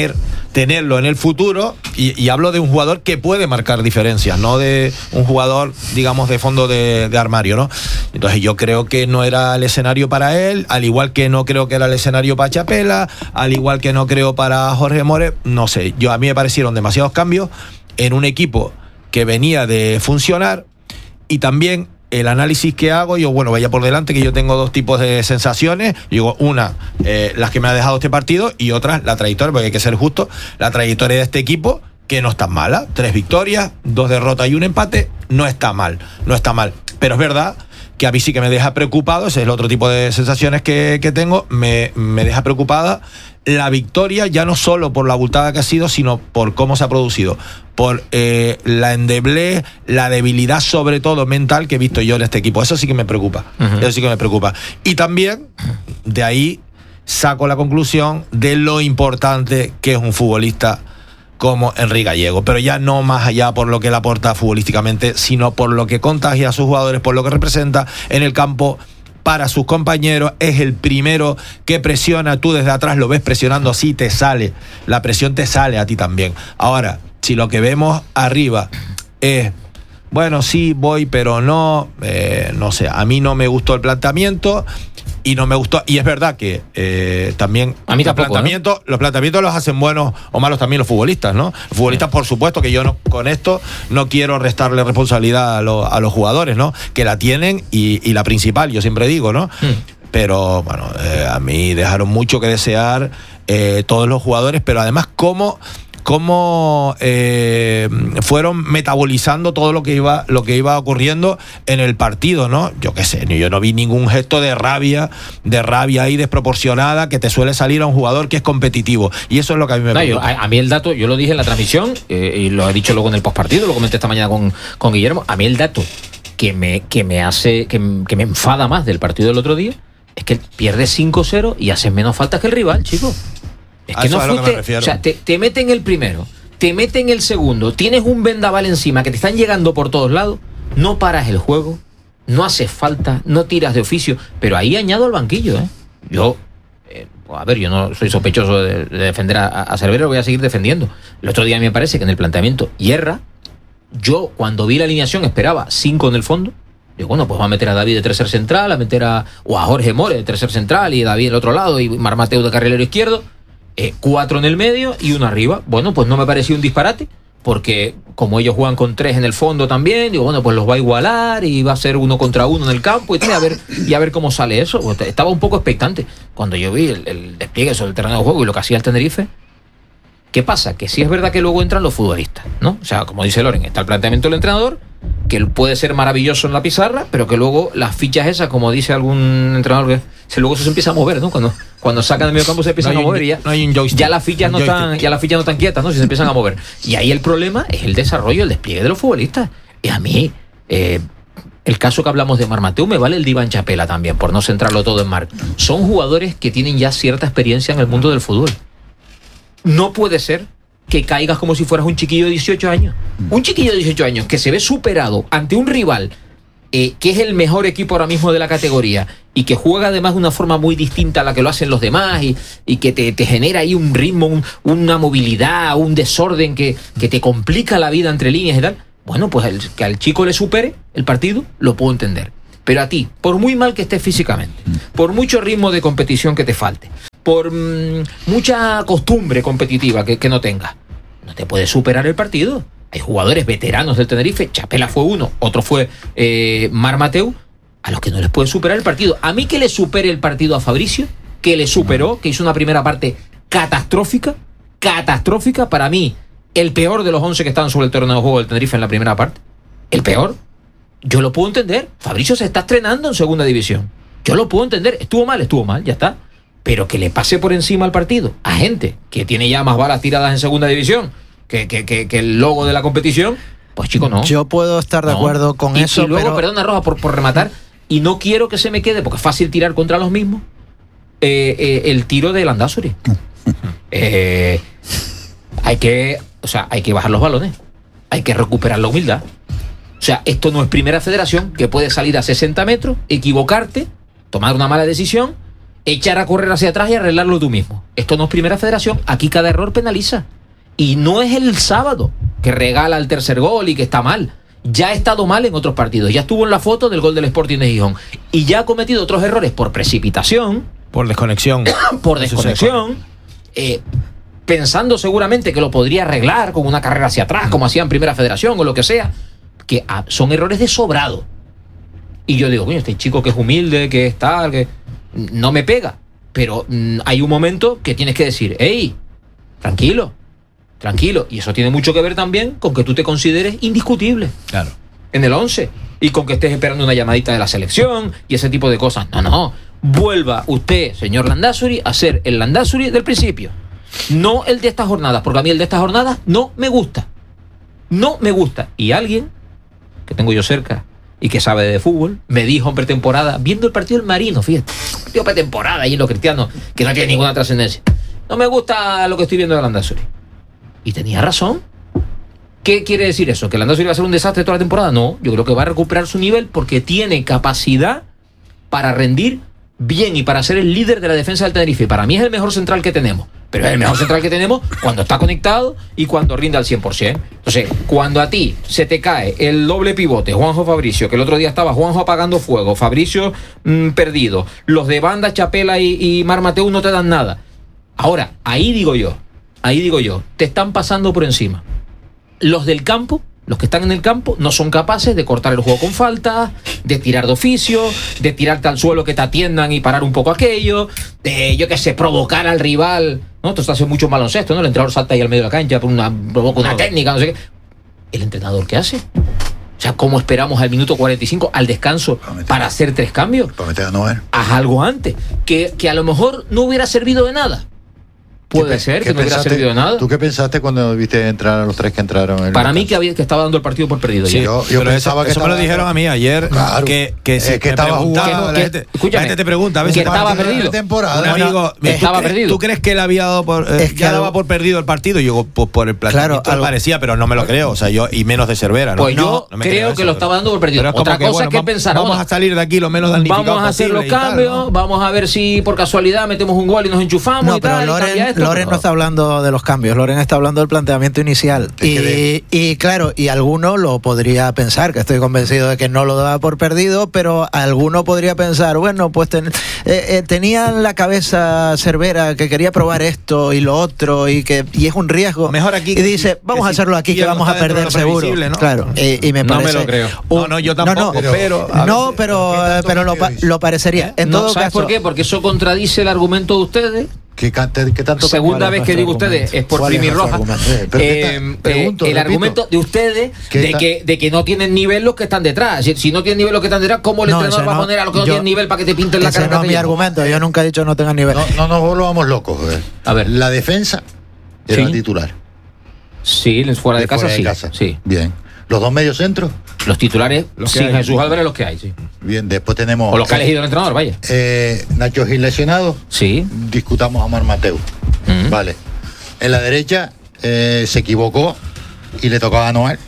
tenerlo en el futuro, y hablo de un jugador que puede marcar diferencias, no de un jugador, digamos, de fondo de armario, ¿no? Entonces yo creo que no era el escenario para él, al igual que no creo que era el escenario para Chapela, al igual que no creo para Jorge More, no sé, a mí me parecieron demasiados cambios en un equipo que venía de funcionar. Y también el análisis que hago, yo vaya por delante, que yo tengo dos tipos de sensaciones. Digo, una, las que me ha dejado este partido, y otra, la trayectoria, porque hay que ser justo, la trayectoria de este equipo, que no está mala. 3 victorias, 2 derrotas y un empate, no está mal. Pero es verdad que a mí sí que me deja preocupado, ese es el otro tipo de sensaciones que tengo, me deja preocupada la victoria, ya no solo por la abultada que ha sido, sino por cómo se ha producido, por la endeblez, la debilidad sobre todo mental que he visto yo en este equipo. Eso sí que me preocupa. Eso sí que me preocupa. Y también de ahí saco la conclusión de lo importante que es un futbolista como Enrique Gallego, pero ya no más allá por lo que él aporta futbolísticamente, sino por lo que contagia a sus jugadores, por lo que representa en el campo para sus compañeros. Es el primero que presiona, tú desde atrás lo ves presionando, así te sale, la presión te sale a ti también. Ahora, si lo que vemos arriba es, bueno, sí, voy, pero no sé, a mí no me gustó el planteamiento, y no me gustó, y es verdad que también a mí tampoco, los planteamientos los hacen buenos o malos también los futbolistas, ¿no? Los futbolistas, por supuesto, que yo con esto no quiero restarle responsabilidad a los jugadores, ¿no? Que la tienen, y la principal, yo siempre digo, ¿no? Pero bueno, a mí dejaron mucho que desear todos los jugadores, pero además cómo fueron metabolizando todo lo que iba ocurriendo en el partido, ¿no? Yo qué sé, yo no vi ningún gesto de rabia ahí desproporcionada que te suele salir a un jugador que es competitivo, y eso es lo que a mí me preocupa. A mí el dato, yo lo dije en la transmisión, y lo he dicho luego en el postpartido, lo comenté esta mañana con Guillermo, a mí el dato que me enfada más del partido del otro día es que pierdes 5-0 y haces menos faltas que el rival, chico. Es que no fuiste, o sea, te meten el primero, te meten el segundo, tienes un vendaval encima que te están llegando por todos lados, no paras el juego, no haces falta, no tiras de oficio, pero ahí añado al banquillo, Yo, a ver, yo no soy sospechoso de defender a Cervera, lo voy a seguir defendiendo. El otro día me parece que en el planteamiento hierra. Yo, cuando vi la alineación, esperaba 5 en el fondo. Digo, bueno, pues va a meter a David de tercer central, a Jorge More de tercer central, y David del otro lado, y Marc Mateu de carrilero izquierdo. 4 en el medio y 1 arriba. Bueno, pues no me pareció un disparate, porque como ellos juegan con 3 en el fondo también, digo, bueno, pues los va a igualar y va a ser 1 contra 1 en el campo, y a ver cómo sale eso. Estaba un poco expectante cuando yo vi el despliegue sobre el terreno de juego y lo que hacía el Tenerife. ¿Qué pasa? Que sí es verdad que luego entran los futbolistas, ¿no? O sea, como dice Loren, está el planteamiento del entrenador, que puede ser maravilloso en la pizarra, pero que luego las fichas esas, como dice algún entrenador, que luego eso se empieza a mover, ¿no? Cuando sacan del medio campo se empiezan a mover, y ya las fichas no están quietas, ¿no? Si se empiezan a mover. Y ahí el problema es el desarrollo, el despliegue de los futbolistas. Y a mí, el caso que hablamos de Marc Mateu me vale el de Iván Chapela también, por no centrarlo todo en Marc. Son jugadores que tienen ya cierta experiencia en el mundo del fútbol. No puede ser que caigas como si fueras un chiquillo de 18 años. Un chiquillo de 18 años que se ve superado ante un rival que es el mejor equipo ahora mismo de la categoría, y que juega además de una forma muy distinta a la que lo hacen los demás, y que te genera ahí un ritmo, una movilidad, un desorden que te complica la vida entre líneas y tal. Bueno, pues que al chico le supere el partido, lo puedo entender. Pero a ti, por muy mal que estés físicamente, por mucho ritmo de competición que te falte, por mucha costumbre competitiva que no tengas, no te puede superar el partido. Hay jugadores veteranos del Tenerife, Chapela fue uno, otro fue Mar Mateu, a los que no les puede superar el partido. A mí que le supere el partido a Fabricio, que le superó, que hizo una primera parte catastrófica, para mí, el peor de los 11 que estaban sobre el terreno de juego del Tenerife en la primera parte, el peor. Yo lo puedo entender, Fabricio se está estrenando en segunda división, yo lo puedo entender, estuvo mal, ya está, pero que le pase por encima al partido a gente que tiene ya más balas tiradas en segunda división que el logo de la competición, pues chico, no. Yo puedo estar de acuerdo con eso. Y luego, pero... perdona Roja por rematar, y no quiero que se me quede, porque es fácil tirar contra los mismos, el tiro de Landázuri. Hay que bajar los balones, hay que recuperar la humildad. O sea, esto no es Primera Federación, que puedes salir a 60 metros, equivocarte, tomar una mala decisión, echar a correr hacia atrás y arreglarlo tú mismo. Esto no es Primera Federación, aquí cada error penaliza. Y no es el sábado que regala el tercer gol y que está mal. Ya ha estado mal en otros partidos. Ya estuvo en la foto del gol del Sporting de Gijón. Y ya ha cometido otros errores por precipitación. Por desconexión. Pensando seguramente que lo podría arreglar con una carrera hacia atrás, como hacía en Primera Federación o lo que sea. Que son errores de sobrado. Y yo digo, coño, este chico que es humilde, que es tal, que no me pega. Pero hay un momento que tienes que decir, hey, tranquilo. Y eso tiene mucho que ver también con que tú te consideres indiscutible. Claro. En el 11. Y con que estés esperando una llamadita de la selección y ese tipo de cosas. No. Vuelva usted, señor Landázuri, a ser el Landázuri del principio. No el de estas jornadas, porque a mí el de estas jornadas no me gusta. Y alguien que tengo yo cerca y que sabe de fútbol me dijo en pretemporada, viendo el partido del Marino, fíjate, partido pretemporada y en los cristianos, que no tiene ninguna trascendencia. No me gusta lo que estoy viendo de Landázuri. Y tenía razón. ¿Qué quiere decir eso? ¿Que Landázuri va a ser un desastre toda la temporada? No, yo creo que va a recuperar su nivel porque tiene capacidad para rendir bien y para ser el líder de la defensa del Tenerife. Para mí es el mejor central que tenemos, pero es el mejor central que tenemos cuando está conectado y cuando rinde al 100%. Entonces, cuando a ti se te cae el doble pivote, Juanjo Fabricio, que el otro día estaba Juanjo apagando fuego, Fabricio perdido, los de banda Chapela y Mar Mateu no te dan nada. Ahora, ahí digo yo, te están pasando por encima. Los del campo, los que están en el campo, no son capaces de cortar el juego con falta, de tirar de oficio, de tirarte al suelo que te atiendan y parar un poco aquello, de, yo qué sé, provocar al rival. ¿No? Esto está haciendo mucho baloncesto, ¿no? El entrenador salta ahí al medio de la cancha, provoca una técnica, no sé qué. ¿El entrenador qué hace? O sea, ¿cómo esperamos al minuto 45, al descanso, para hacer 3 cambios? Haz algo antes, que a lo mejor no hubiera servido de nada. Puede ser que no hubiera servido de nada. ¿Tú qué pensaste cuando viste entrar a los 3 que entraron? Para mí que estaba dando el partido por perdido. Sí, yo pensaba que eso me lo dijeron a mí ayer. Claro, que estaba jugando. La gente te pregunta a ver si estaba perdido. Estaba perdido. ¿Tú crees que él había dado ya daba por perdido el partido? Y yo, pues por el planteamiento parecía, pero no me lo creo. O sea, yo, y menos de Cervera. Pues yo creo que lo estaba dando por perdido. Otra cosa es que pensar. Vamos a salir de aquí lo menos damnificados posible. Vamos a hacer los cambios. Vamos a ver si por casualidad metemos un gol y nos enchufamos y tal. Loren no está hablando de los cambios, Loren está hablando del planteamiento inicial. Y claro, y alguno lo podría pensar, que estoy convencido de que no lo daba por perdido, pero alguno podría pensar, bueno, pues tenía en la cabeza Cervera que quería probar esto y lo otro y es un riesgo. Mejor aquí. Y dice, vamos a hacerlo aquí que vamos a perder seguro. ¿No? Claro. Y me parece. No me lo creo. No, yo tampoco. Pero lo parecería. En todo ¿sabes caso, por qué? Porque eso contradice el argumento de ustedes. ¿Qué tanto segunda vez que digo ustedes es por Primi Roja. El argumento de ustedes de que no tienen nivel los que están detrás. Si no tienen nivel los que están detrás, ¿cómo el entrenador va a poner a los que no tienen nivel para que te pinten la cara? No es mi argumento, yo nunca he dicho no tengan nivel. No nos volvamos locos. A ver, la defensa era titular. Sí, fuera de casa sí. Bien. Los 2 mediocentros. Los titulares, sin Jesús Álvarez, los que hay, sí. Bien, después tenemos. O los que ha elegido el entrenador, vaya. Nacho Gil lesionado. Sí. Discutamos a Mar Mateu. Vale. En la derecha se equivocó y le tocaba a Noel.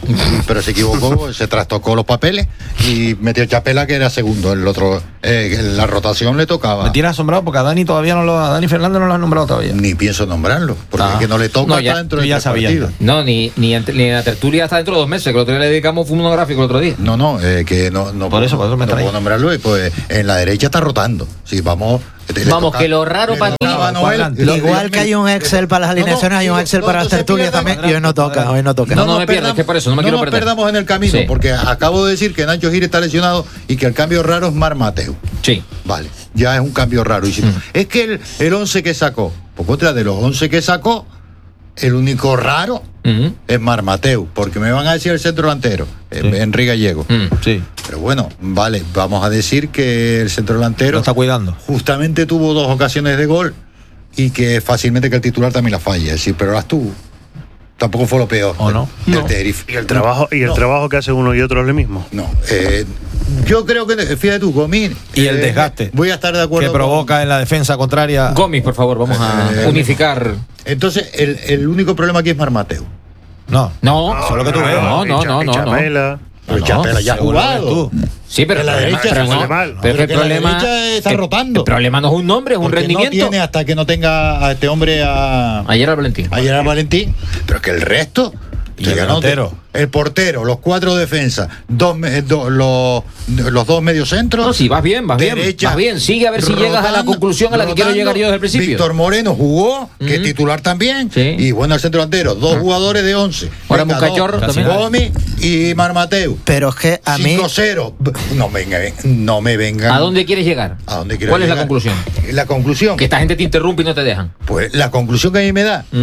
pero se equivocó, se trastocó los papeles y metió Chapela, que era segundo. El otro, la rotación le tocaba. Me tiene asombrado porque a Dani Fernández no lo han nombrado todavía. Ni pienso nombrarlo, porque es que no le toca ya, dentro de ya sabía. No, ni en la tertulia hasta dentro de 2 meses, que el otro día le dedicamos un monográfico el otro día. No, que no por eso me puedo nombrarlo, y pues en la derecha está rotando. Sí, vamos, que lo raro para ti. Igual que hay un Excel para las alineaciones, hay un Excel para las tertulias también, y hoy no toca. No me pierdas, que por eso no me quiero perder. No nos perdamos en el camino, porque acabo de decir que Nacho Gil está lesionado y que el cambio raro es Mar Mateu. Sí. Vale, ya es un cambio raro. Es que el 11 que sacó, por contra de los 11 que sacó, el único raro es Mar Mateu, porque me van a decir el centro delantero, Enrique Gallego. Sí. Pero bueno, vale, vamos a decir que el centro delantero lo está cuidando. Justamente tuvo 2 ocasiones de gol y que fácilmente que el titular también la falla, sí, pero las tuvo. Tampoco fue lo peor. ¿O no? Del Tenerife. Y el trabajo que hace uno y otro es el mismo. No. Yo creo que, fíjate tú, Gomis. Y el desgaste. Voy a estar de acuerdo. Que provoca en la defensa contraria. Gomis, por favor, vamos a unificar. Entonces, el único problema aquí es Mar Mateu. No, eso es lo que tú ves. Chapela. Pero Chapela ya ha jugado. Sí, pero la derecha pero el problema está rotando. El problema no es un nombre, es un rendimiento. No tiene hasta que no tenga a este hombre Ayer al Valentín. Pero es que el resto. El portero, los 4 defensas, los 2 mediocentros. No, sí, vas bien. Sigue a ver si llegas a la conclusión a la que quiero llegar yo desde el principio. Víctor Moreno jugó, que es titular también. Sí. Y bueno, el centro delantero, 2 jugadores de 11. Ahora un cachorro también. Gomis y Mar Mateu. Pero es que a mí 5-0. No me vengan. ¿A dónde quieres llegar? ¿Cuál es la conclusión? La conclusión. Que esta gente te interrumpe y no te dejan. Pues la conclusión que a mí me da,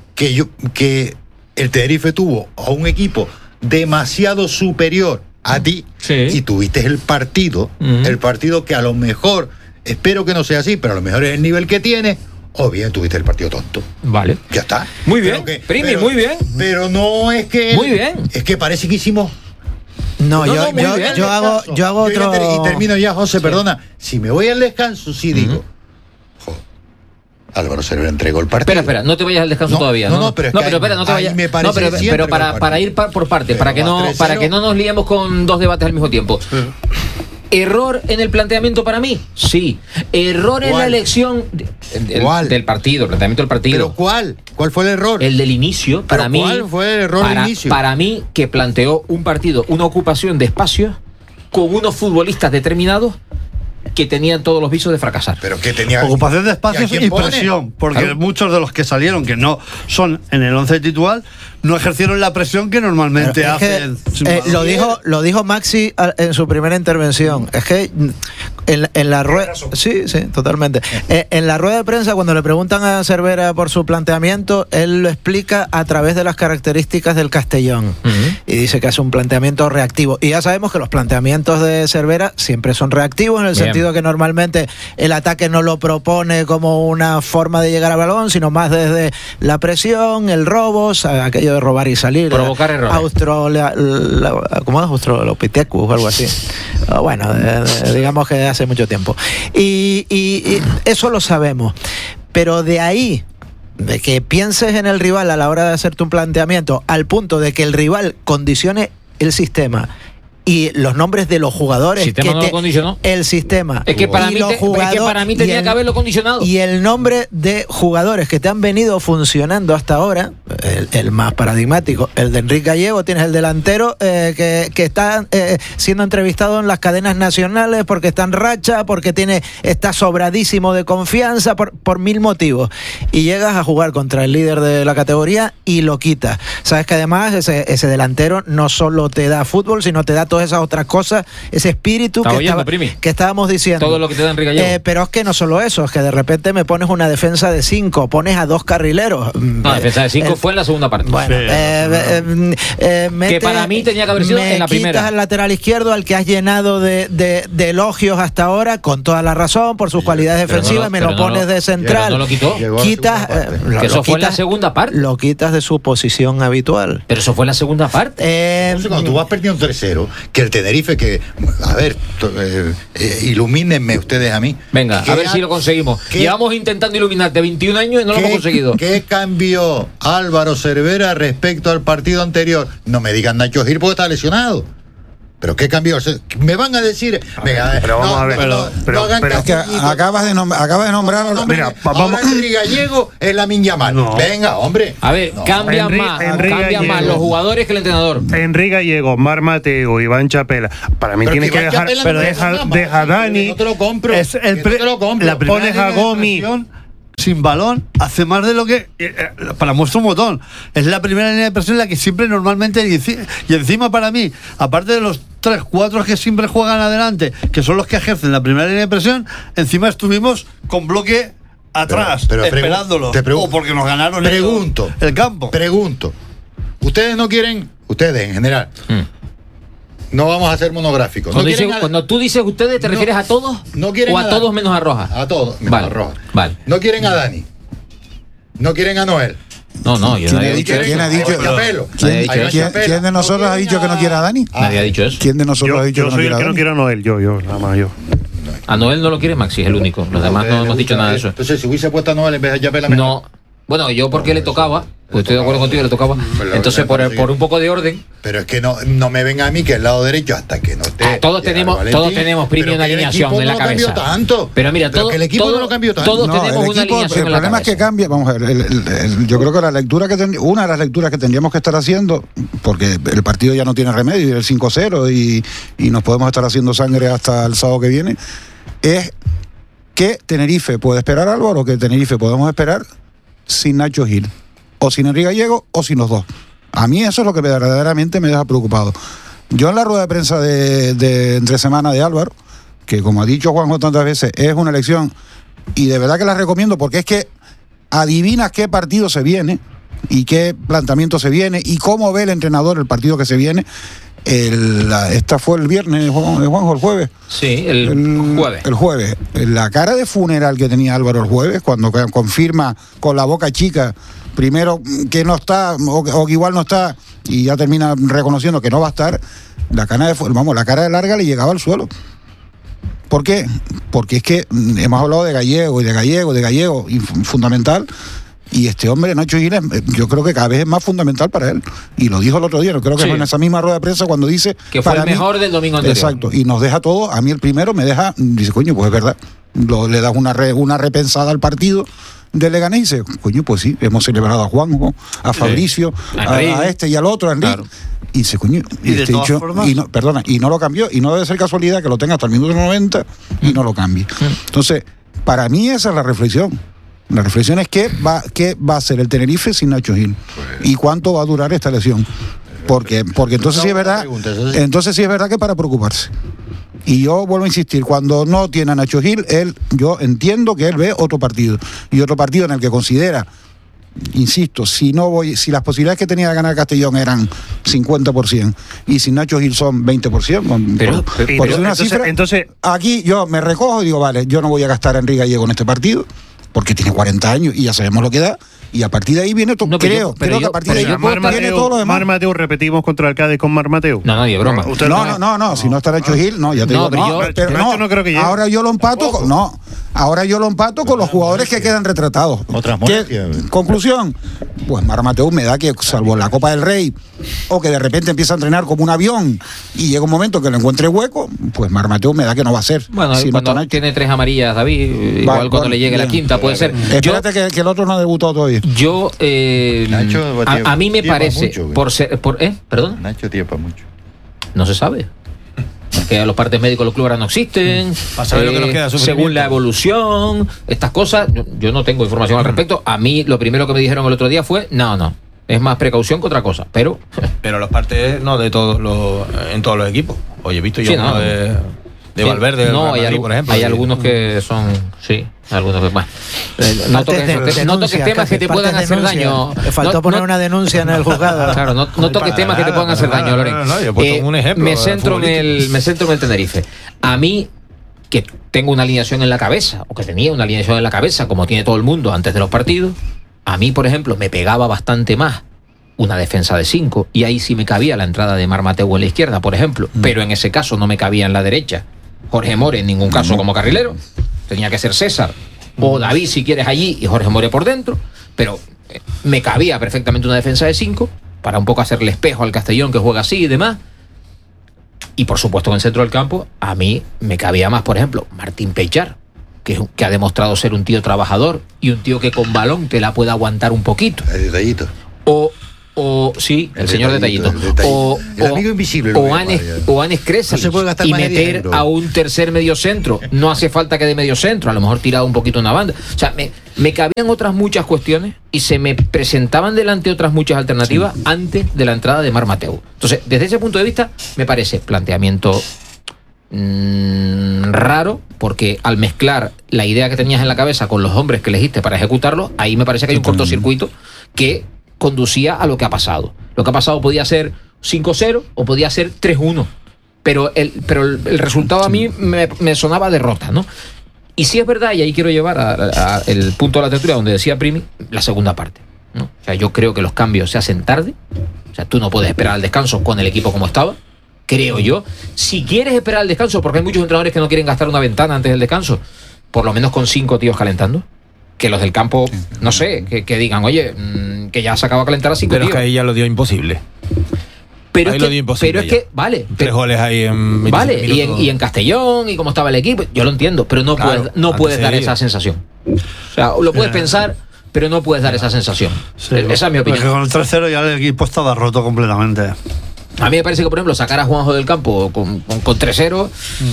que el Tenerife tuvo a un equipo demasiado superior a ti, y tuviste el partido que a lo mejor, espero que no sea así, pero a lo mejor es el nivel que tiene, o bien tuviste el partido tonto. Vale. Ya está. Muy bien, Primi, muy bien. Pero no es que... Muy bien. Es que parece que hicimos... No, yo hago otro... Y termino ya, José, perdona. Si me voy al descanso, digo... Álvaro Cervera entregó el partido. Espera, no te vayas al descanso todavía. No, pero espera, no te vayas. Pero para ir por parte, para que no nos liemos con 2 debates al mismo tiempo. ¿Error en el planteamiento para mí? Sí. ¿Error en la elección del partido, el planteamiento del partido? ¿Pero cuál? ¿Cuál fue el error? El del inicio, para mí. ¿Cuál fue el error del inicio? Para mí, que planteó un partido, una ocupación de espacios con unos futbolistas determinados que tenían todos los visos de fracasar. Pero que tenía ocupación de espacios y presión, porque muchos de los que salieron, que no son en el 11 titular, no ejercieron la presión que normalmente hacen. Lo dijo Maxi en su primera intervención. Es que en la rueda... Sí, totalmente. En la rueda de prensa, cuando le preguntan a Cervera por su planteamiento, él lo explica a través de las características del Castellón. Y dice que hace un planteamiento reactivo. Y ya sabemos que los planteamientos de Cervera siempre son reactivos, en el sentido que normalmente el ataque no lo propone como una forma de llegar al balón, sino más desde la presión, el robo, aquello de robar y salir. Provocar errores. ¿Cómo es? Australopithecus o algo así. Bueno, digamos que hace mucho tiempo. Y eso lo sabemos. Pero de ahí, de que pienses en el rival a la hora de hacerte un planteamiento, al punto de que el rival condicione el sistema y los nombres de los jugadores. ¿El sistema no lo condicionó? El sistema. Es que para mí tenía que haberlo condicionado. Y el nombre de jugadores que te han venido funcionando hasta ahora, el más paradigmático, el de Enrique Gallego, tienes el delantero que está siendo entrevistado en las cadenas nacionales porque está en racha, porque está sobradísimo de confianza, por 1000 motivos. Y llegas a jugar contra el líder de la categoría y lo quitas. Sabes que además ese delantero no solo te da fútbol, sino te da todas esas otras cosas, ese espíritu que estábamos diciendo. Todo lo que te da Enrique Gallego. Pero es que no solo eso, es que de repente me pones una defensa de 5, pones a 2 carrileros. No, defensa de 5 fue en la segunda parte. Bueno, que para mí tenía que haber sido en la primera. Quitas al lateral izquierdo, al que has llenado de elogios hasta ahora, con toda la razón, por sus cualidades defensivas, me lo pones de central. No lo quitó. Quitas, que eso fue en la segunda parte. Lo quitas de su posición habitual. Pero eso fue en la segunda parte. Cuando tú vas perdiendo 3-0 que el Tenerife, que, a ver, ilumínenme ustedes a mí. Venga, a ver si lo conseguimos. Llevamos intentando iluminarte 21 años y no lo hemos conseguido. ¿Qué cambió Álvaro Cervera respecto al partido anterior? No me digan Nacho Gil porque está lesionado. ¿Pero qué cambió? Me van a decir... Venga, pero vamos a ver. Pero es que acabas de nombrar... Mira, ahora Henry Gallego es la miña mal. No. Venga, hombre. A ver, cambian más los jugadores que el entrenador. Enrique Gallego, Mar Mateo, Iván Chapela. Para mí tienes que dejar... Pero deja a Dani... No te lo compro. No te lo compro. La pones a Gomi... Sin balón, hace más de lo que... para muestra un botón. Es la primera línea de presión la que siempre normalmente... Y encima para mí, aparte de los 3-4 que siempre juegan adelante, que son los que ejercen la primera línea de presión, encima estuvimos con bloque atrás, pero esperándolo. O porque nos ganaron el campo. Pregunto. Ustedes no quieren... Ustedes en general... No vamos a hacer monográficos. Cuando tú dices ustedes, ¿te refieres a todos? No quieren ¿O a todos menos a Rojas? A todos menos a Rojas. Vale. No quieren a Dani. No quieren a Noel. No, yo no he dicho eso. ¿Quién ha dicho? ¿Quién de nosotros ha dicho que no quiera a Dani? Nadie ha dicho eso. ¿Quién de nosotros ha dicho que no quiera a Dani? Yo soy el que no quiero a Noel, yo, nada más yo. A Noel no lo quiere Maxi, es el único. Los demás no hemos dicho nada de eso. Entonces, si hubiese puesto a Noel en vez de Chapela... No. Bueno, yo porque le tocaba, pues estoy de acuerdo contigo, le tocaba. Entonces, por un poco de orden. Pero es que no me venga a mí que el lado derecho hasta que no esté. Todos tenemos Primi una alineación en la cabeza. Tanto. Pero mira, el equipo no cambió tanto. Todos tenemos una alineación en la cabeza. El problema es que cambia. Vamos a ver, yo creo que una de las lecturas que tendríamos que estar haciendo, porque el partido ya no tiene remedio, el 5-0 y nos podemos estar haciendo sangre hasta el sábado que viene, es que Tenerife puede esperar a Álvaro, que Tenerife podemos esperar sin Nacho Gil, o sin Enrique Gallego, o sin los dos. A mí eso es lo que verdaderamente me deja preocupado. Yo en la rueda de prensa de entre semana de Álvaro, que como ha dicho Juanjo tantas veces, es una elección, y de verdad que la recomiendo, porque es que adivinas qué partido se viene, y qué planteamiento se viene, y cómo ve el entrenador el partido que se viene. Esta fue el viernes, Juanjo, el jueves. Sí, el jueves. El jueves. La cara de funeral que tenía Álvaro el jueves, cuando confirma con la boca chica, primero que no está, o que igual no está, y ya termina reconociendo que no va a estar, la cara de larga le llegaba al suelo. ¿Por qué? Porque es que hemos hablado de Gallego, y fundamental. Y este hombre, Nacho Gil, yo creo que cada vez es más fundamental para él. Y lo dijo el otro día, creo que fue en esa misma rueda de prensa cuando dice... Que fue el mejor del domingo anterior. Exacto, y nos deja todo, a mí el primero me deja, dice, coño, pues es verdad. Le das una repensada al partido de Leganés y dice, coño, pues sí, hemos celebrado a Juanjo, a Fabricio, a este y al otro, a Enrique. Claro. Y dice, coño, y de todas formas... y no lo cambió, y no debe ser casualidad que lo tenga hasta el minuto 90 y no lo cambie. Entonces, para mí esa es la reflexión. La reflexión es qué va a hacer el Tenerife sin Nacho Gil y cuánto va a durar esta lesión. Porque entonces sí es verdad, que para preocuparse. Y yo vuelvo a insistir, cuando no tiene a Nacho Gil, yo entiendo que él ve otro partido. Y otro partido en el que considera, insisto, si las posibilidades que tenía de ganar Castellón eran 50% y sin Nacho Gil son 20%, por una cifra, entonces aquí yo me recojo y digo, vale, yo no voy a gastar a Enrique Gallego en este partido, porque tiene 40 años y ya sabemos lo que da, y a partir de ahí viene todo. Creo que a partir de ahí viene todo lo demás. Mar Mateo, repetimos contra el Cádiz con Mar Mateo. No, de broma. No, si no está Nacho Gil, no, ya te digo. Pero no creo que llegue. Ahora yo lo empato con los jugadores que quedan retratados. Conclusión, pues Mar Mateo me da que, salvo la Copa del Rey, o que de repente empieza a entrenar como un avión y llega un momento que lo encuentre hueco, pues Mar Mateo me da que no va a ser. Bueno, si cuando tiene 3 amarillas, David, igual cuando le llegue la quinta, puede ser. Espérate que el otro no ha debutado todavía. Yo, a mí me parece, ¿perdón? Nacho tiempa mucho. No se sabe. Que los partes médicos de los clubes ahora no existen. Lo que nos queda, según la evolución, estas cosas, yo no tengo información al respecto. A mí lo primero que me dijeron el otro día fue, no. Es más precaución que otra cosa, pero los partes no de en todos los equipos. Oye, he visto yo uno de Valverde, por ejemplo. Hay algunos que son, algunos que más. No toques temas que te puedan hacer daño. Le faltó poner una denuncia en el juzgado. Claro, no toques temas que te puedan hacer daño, Loren. Yo he puesto un ejemplo. Me centro en el Tenerife. A mí, que tengo una alineación en la cabeza, o que tenía una alineación en la cabeza, como tiene todo el mundo antes de los partidos, a mí, por ejemplo, me pegaba bastante más una defensa de 5, y ahí sí me cabía la entrada de Marc Mateu en la izquierda, por ejemplo, pero en ese caso no me cabía en la derecha Jorge More en ningún caso como carrilero, tenía que ser César o David si quieres allí y Jorge More por dentro, pero me cabía perfectamente una defensa de 5 para un poco hacerle espejo al Castellón que juega así y demás. Y por supuesto en el centro del campo a mí me cabía más, por ejemplo, Martín Pellar, que ha demostrado ser un tío trabajador y un tío que con balón te la puede aguantar un poquito. El detallito. O sí, el señor detallito. El amigo invisible. O Anes Cresal y meter a un tercer medio centro. No hace falta que de medio centro, a lo mejor tirado un poquito una banda. O sea, me cabían otras muchas cuestiones y se me presentaban delante otras muchas alternativas antes de la entrada de Marc Mateu. Entonces, desde ese punto de vista, me parece planteamiento raro, porque al mezclar la idea que tenías en la cabeza con los hombres que elegiste para ejecutarlo, ahí me parece que hay un cortocircuito que conducía a lo que ha pasado. Lo que ha pasado podía ser 5-0 o podía ser 3-1, pero el resultado a mí me sonaba derrota, ¿no? Y sí es verdad, y ahí quiero llevar a el punto de la tertulia donde decía Primi, la segunda parte, ¿no? O sea, yo creo que los cambios se hacen tarde. O sea, tú no puedes esperar al descanso con el equipo como estaba, creo yo. Si quieres esperar al descanso, porque hay muchos entrenadores que no quieren gastar una ventana antes del descanso, por lo menos con 5 tíos calentando. Que los del campo, no sé, que digan, oye, que ya se acaba de calentar a 5 tíos. Pero es que ahí ya lo dio imposible. Pero es que, vale. 3 goles ahí en 25 vale, minutos. y en Castellón, y cómo estaba el equipo, yo lo entiendo, pero no puedes dar esa sensación. O sea, lo puedes pensar, pero no puedes dar esa sensación. Sí, esa es mi opinión. Porque con el 3-0 ya el equipo estaba roto completamente. A mí me parece que, por ejemplo, sacar a Juanjo del campo con 3-0,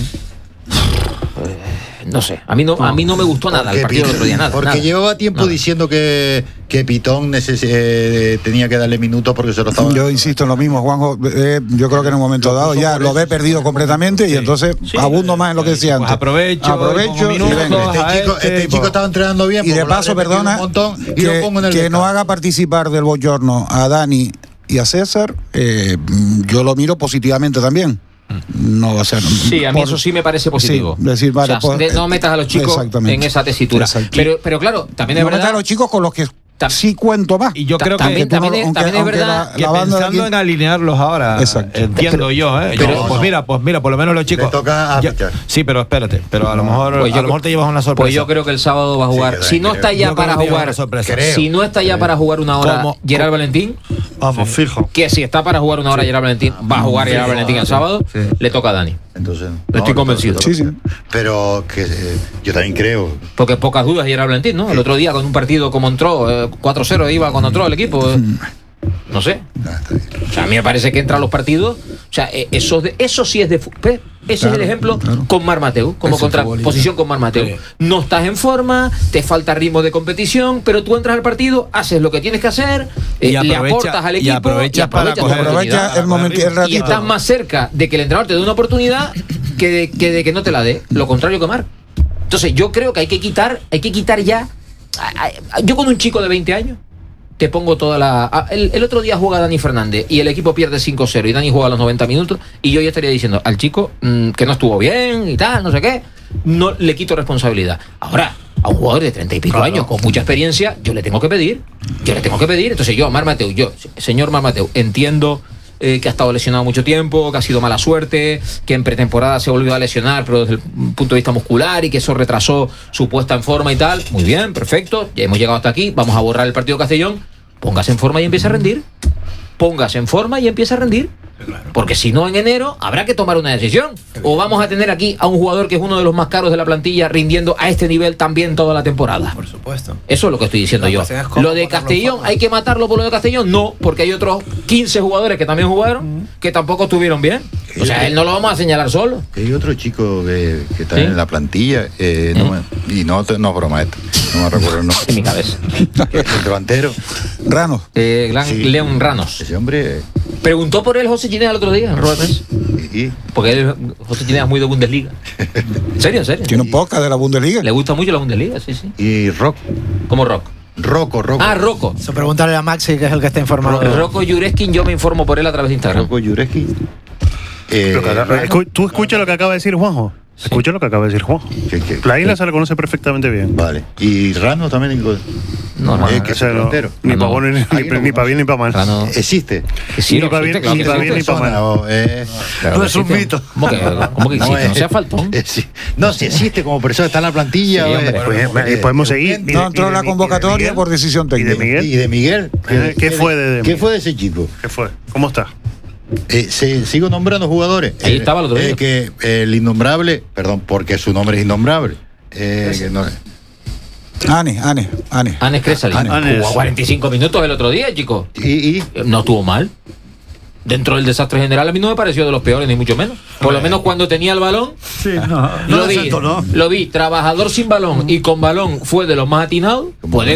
no sé, a mí no me gustó nada el partido del otro día, nada. Porque llevaba tiempo diciendo que Pitón tenía que darle minutos porque se lo estaba... Yo insisto en lo mismo, Juanjo, yo creo que en un momento dado ya lo ve perdido completamente y entonces abundo más en lo que decía antes. Pues aprovecho y venga. Este chico estaba entrenando bien. Y de paso, perdona, que no haga participar del Boyorno a Dani y a César, yo lo miro positivamente también. No va a ser. Sí, a mí eso sí me parece positivo. Sí, decir, vale, o sea, no metas a los chicos en esa tesitura. Pero claro, también es verdad. Metas a los chicos con los que sí cuento más. Y yo creo que también es verdad que pensando en alinearlos ahora, entiendo yo, pero, pues mira, por lo menos los chicos. Te toca sí, pero espérate, pero a lo mejor te llevas una sorpresa. Pues yo creo que el sábado va a jugar. Si no está ya para jugar, para jugar una hora Gerard Valentín, vamos, fijo. Que si está para jugar una hora Gerard Valentín, va a jugar Gerard Valentín el sábado, le toca a Dani. Entonces, estoy convencido. Sí. Pero que yo también creo. Porque pocas dudas Gerard Valentín, ¿no? El otro día con un partido como entró, 4-0 iba cuando entró el equipo. No sé. O sea, a mí me parece que entra a los partidos. O sea, eso sí es de fútbol. Ese es el ejemplo con Marc Mateu, como contraposición con Marc Mateu. No estás en forma, te falta ritmo de competición, pero tú entras al partido, haces lo que tienes que hacer, le aportas al equipo y aprovechas para el momento, el ratito. Y estás más cerca de que el entrenador te dé una oportunidad que de que no te la dé. Lo contrario que Marc. Entonces yo creo que hay que quitar ya. Yo con un chico de 20 años te pongo toda la... El otro día juega Dani Fernández y el equipo pierde 5-0 y Dani juega a los 90 minutos y yo ya estaría diciendo al chico que no estuvo bien y tal, no sé qué, no le quito responsabilidad. Ahora, a un jugador de 30 y pico años con mucha experiencia, yo le tengo que pedir. Entonces yo, Marc Mateu, señor Marc Mateu, entiendo que ha estado lesionado mucho tiempo, que ha sido mala suerte, que en pretemporada se volvió a lesionar, pero desde el punto de vista muscular y que eso retrasó su puesta en forma y tal. Muy bien, perfecto, ya hemos llegado hasta aquí, vamos a borrar el partido de Castellón. Póngase en forma y empiece a rendir. Porque si no, en enero habrá que tomar una decisión. O vamos a tener aquí a un jugador que es uno de los más caros de la plantilla rindiendo a este nivel también toda la temporada. Por supuesto. Eso es lo que estoy diciendo yo. Lo de Castellón, ¿hay que matarlo por lo de Castellón? No, porque hay otros 15 jugadores que también jugaron que tampoco estuvieron bien. O sea, él no lo vamos a señalar solo. Hay otro chico que está en la plantilla y no broma esto. No me recuerdo el nombre. En mi cabeza. El delantero. Ranos. León Ranos. Ese hombre... Preguntó por él José Ginés el otro día en Rueda de Prensa. Porque José Ginés es muy de Bundesliga. ¿En serio? Tiene un podcast de la Bundesliga. Le gusta mucho la Bundesliga, sí. ¿Y Rocco? ¿Cómo Rocco? Rocco. Ah, Rocco. Eso preguntarle a Maxi, que es el que está informado. Rocco Jureskin, yo me informo por él a través de Instagram. Rocco Jureskin. ¿Tú escuchas lo que acaba de decir Juanjo? Escucha lo que acaba de decir Juan. La isla se la conoce perfectamente bien. Vale. ¿Y Rano también? No, que es delantero. Ni para bueno, ni para bien ni para mal. Rano. ¿Existe? Sí, ni para bien ni para mal. No es un mito. ¿Cómo que existe? No sea faltón. No, si existe como persona, está en la plantilla. Podemos seguir. No entró en la convocatoria por decisión técnica. ¿Y de Miguel? ¿Qué fue de ese chico? ¿Qué fue? ¿Cómo está? Sigo nombrando jugadores. Ahí estaba el otro día. Que el innombrable, perdón, porque su nombre es innombrable. Anes Cresalín. Jugó 45 minutos el otro día, chico. ¿Y? No estuvo mal. Dentro del desastre general a mí no me pareció de los peores, ni mucho menos. Por lo menos cuando tenía el balón, lo vi, trabajador sin balón y con balón fue de los más atinados. Puede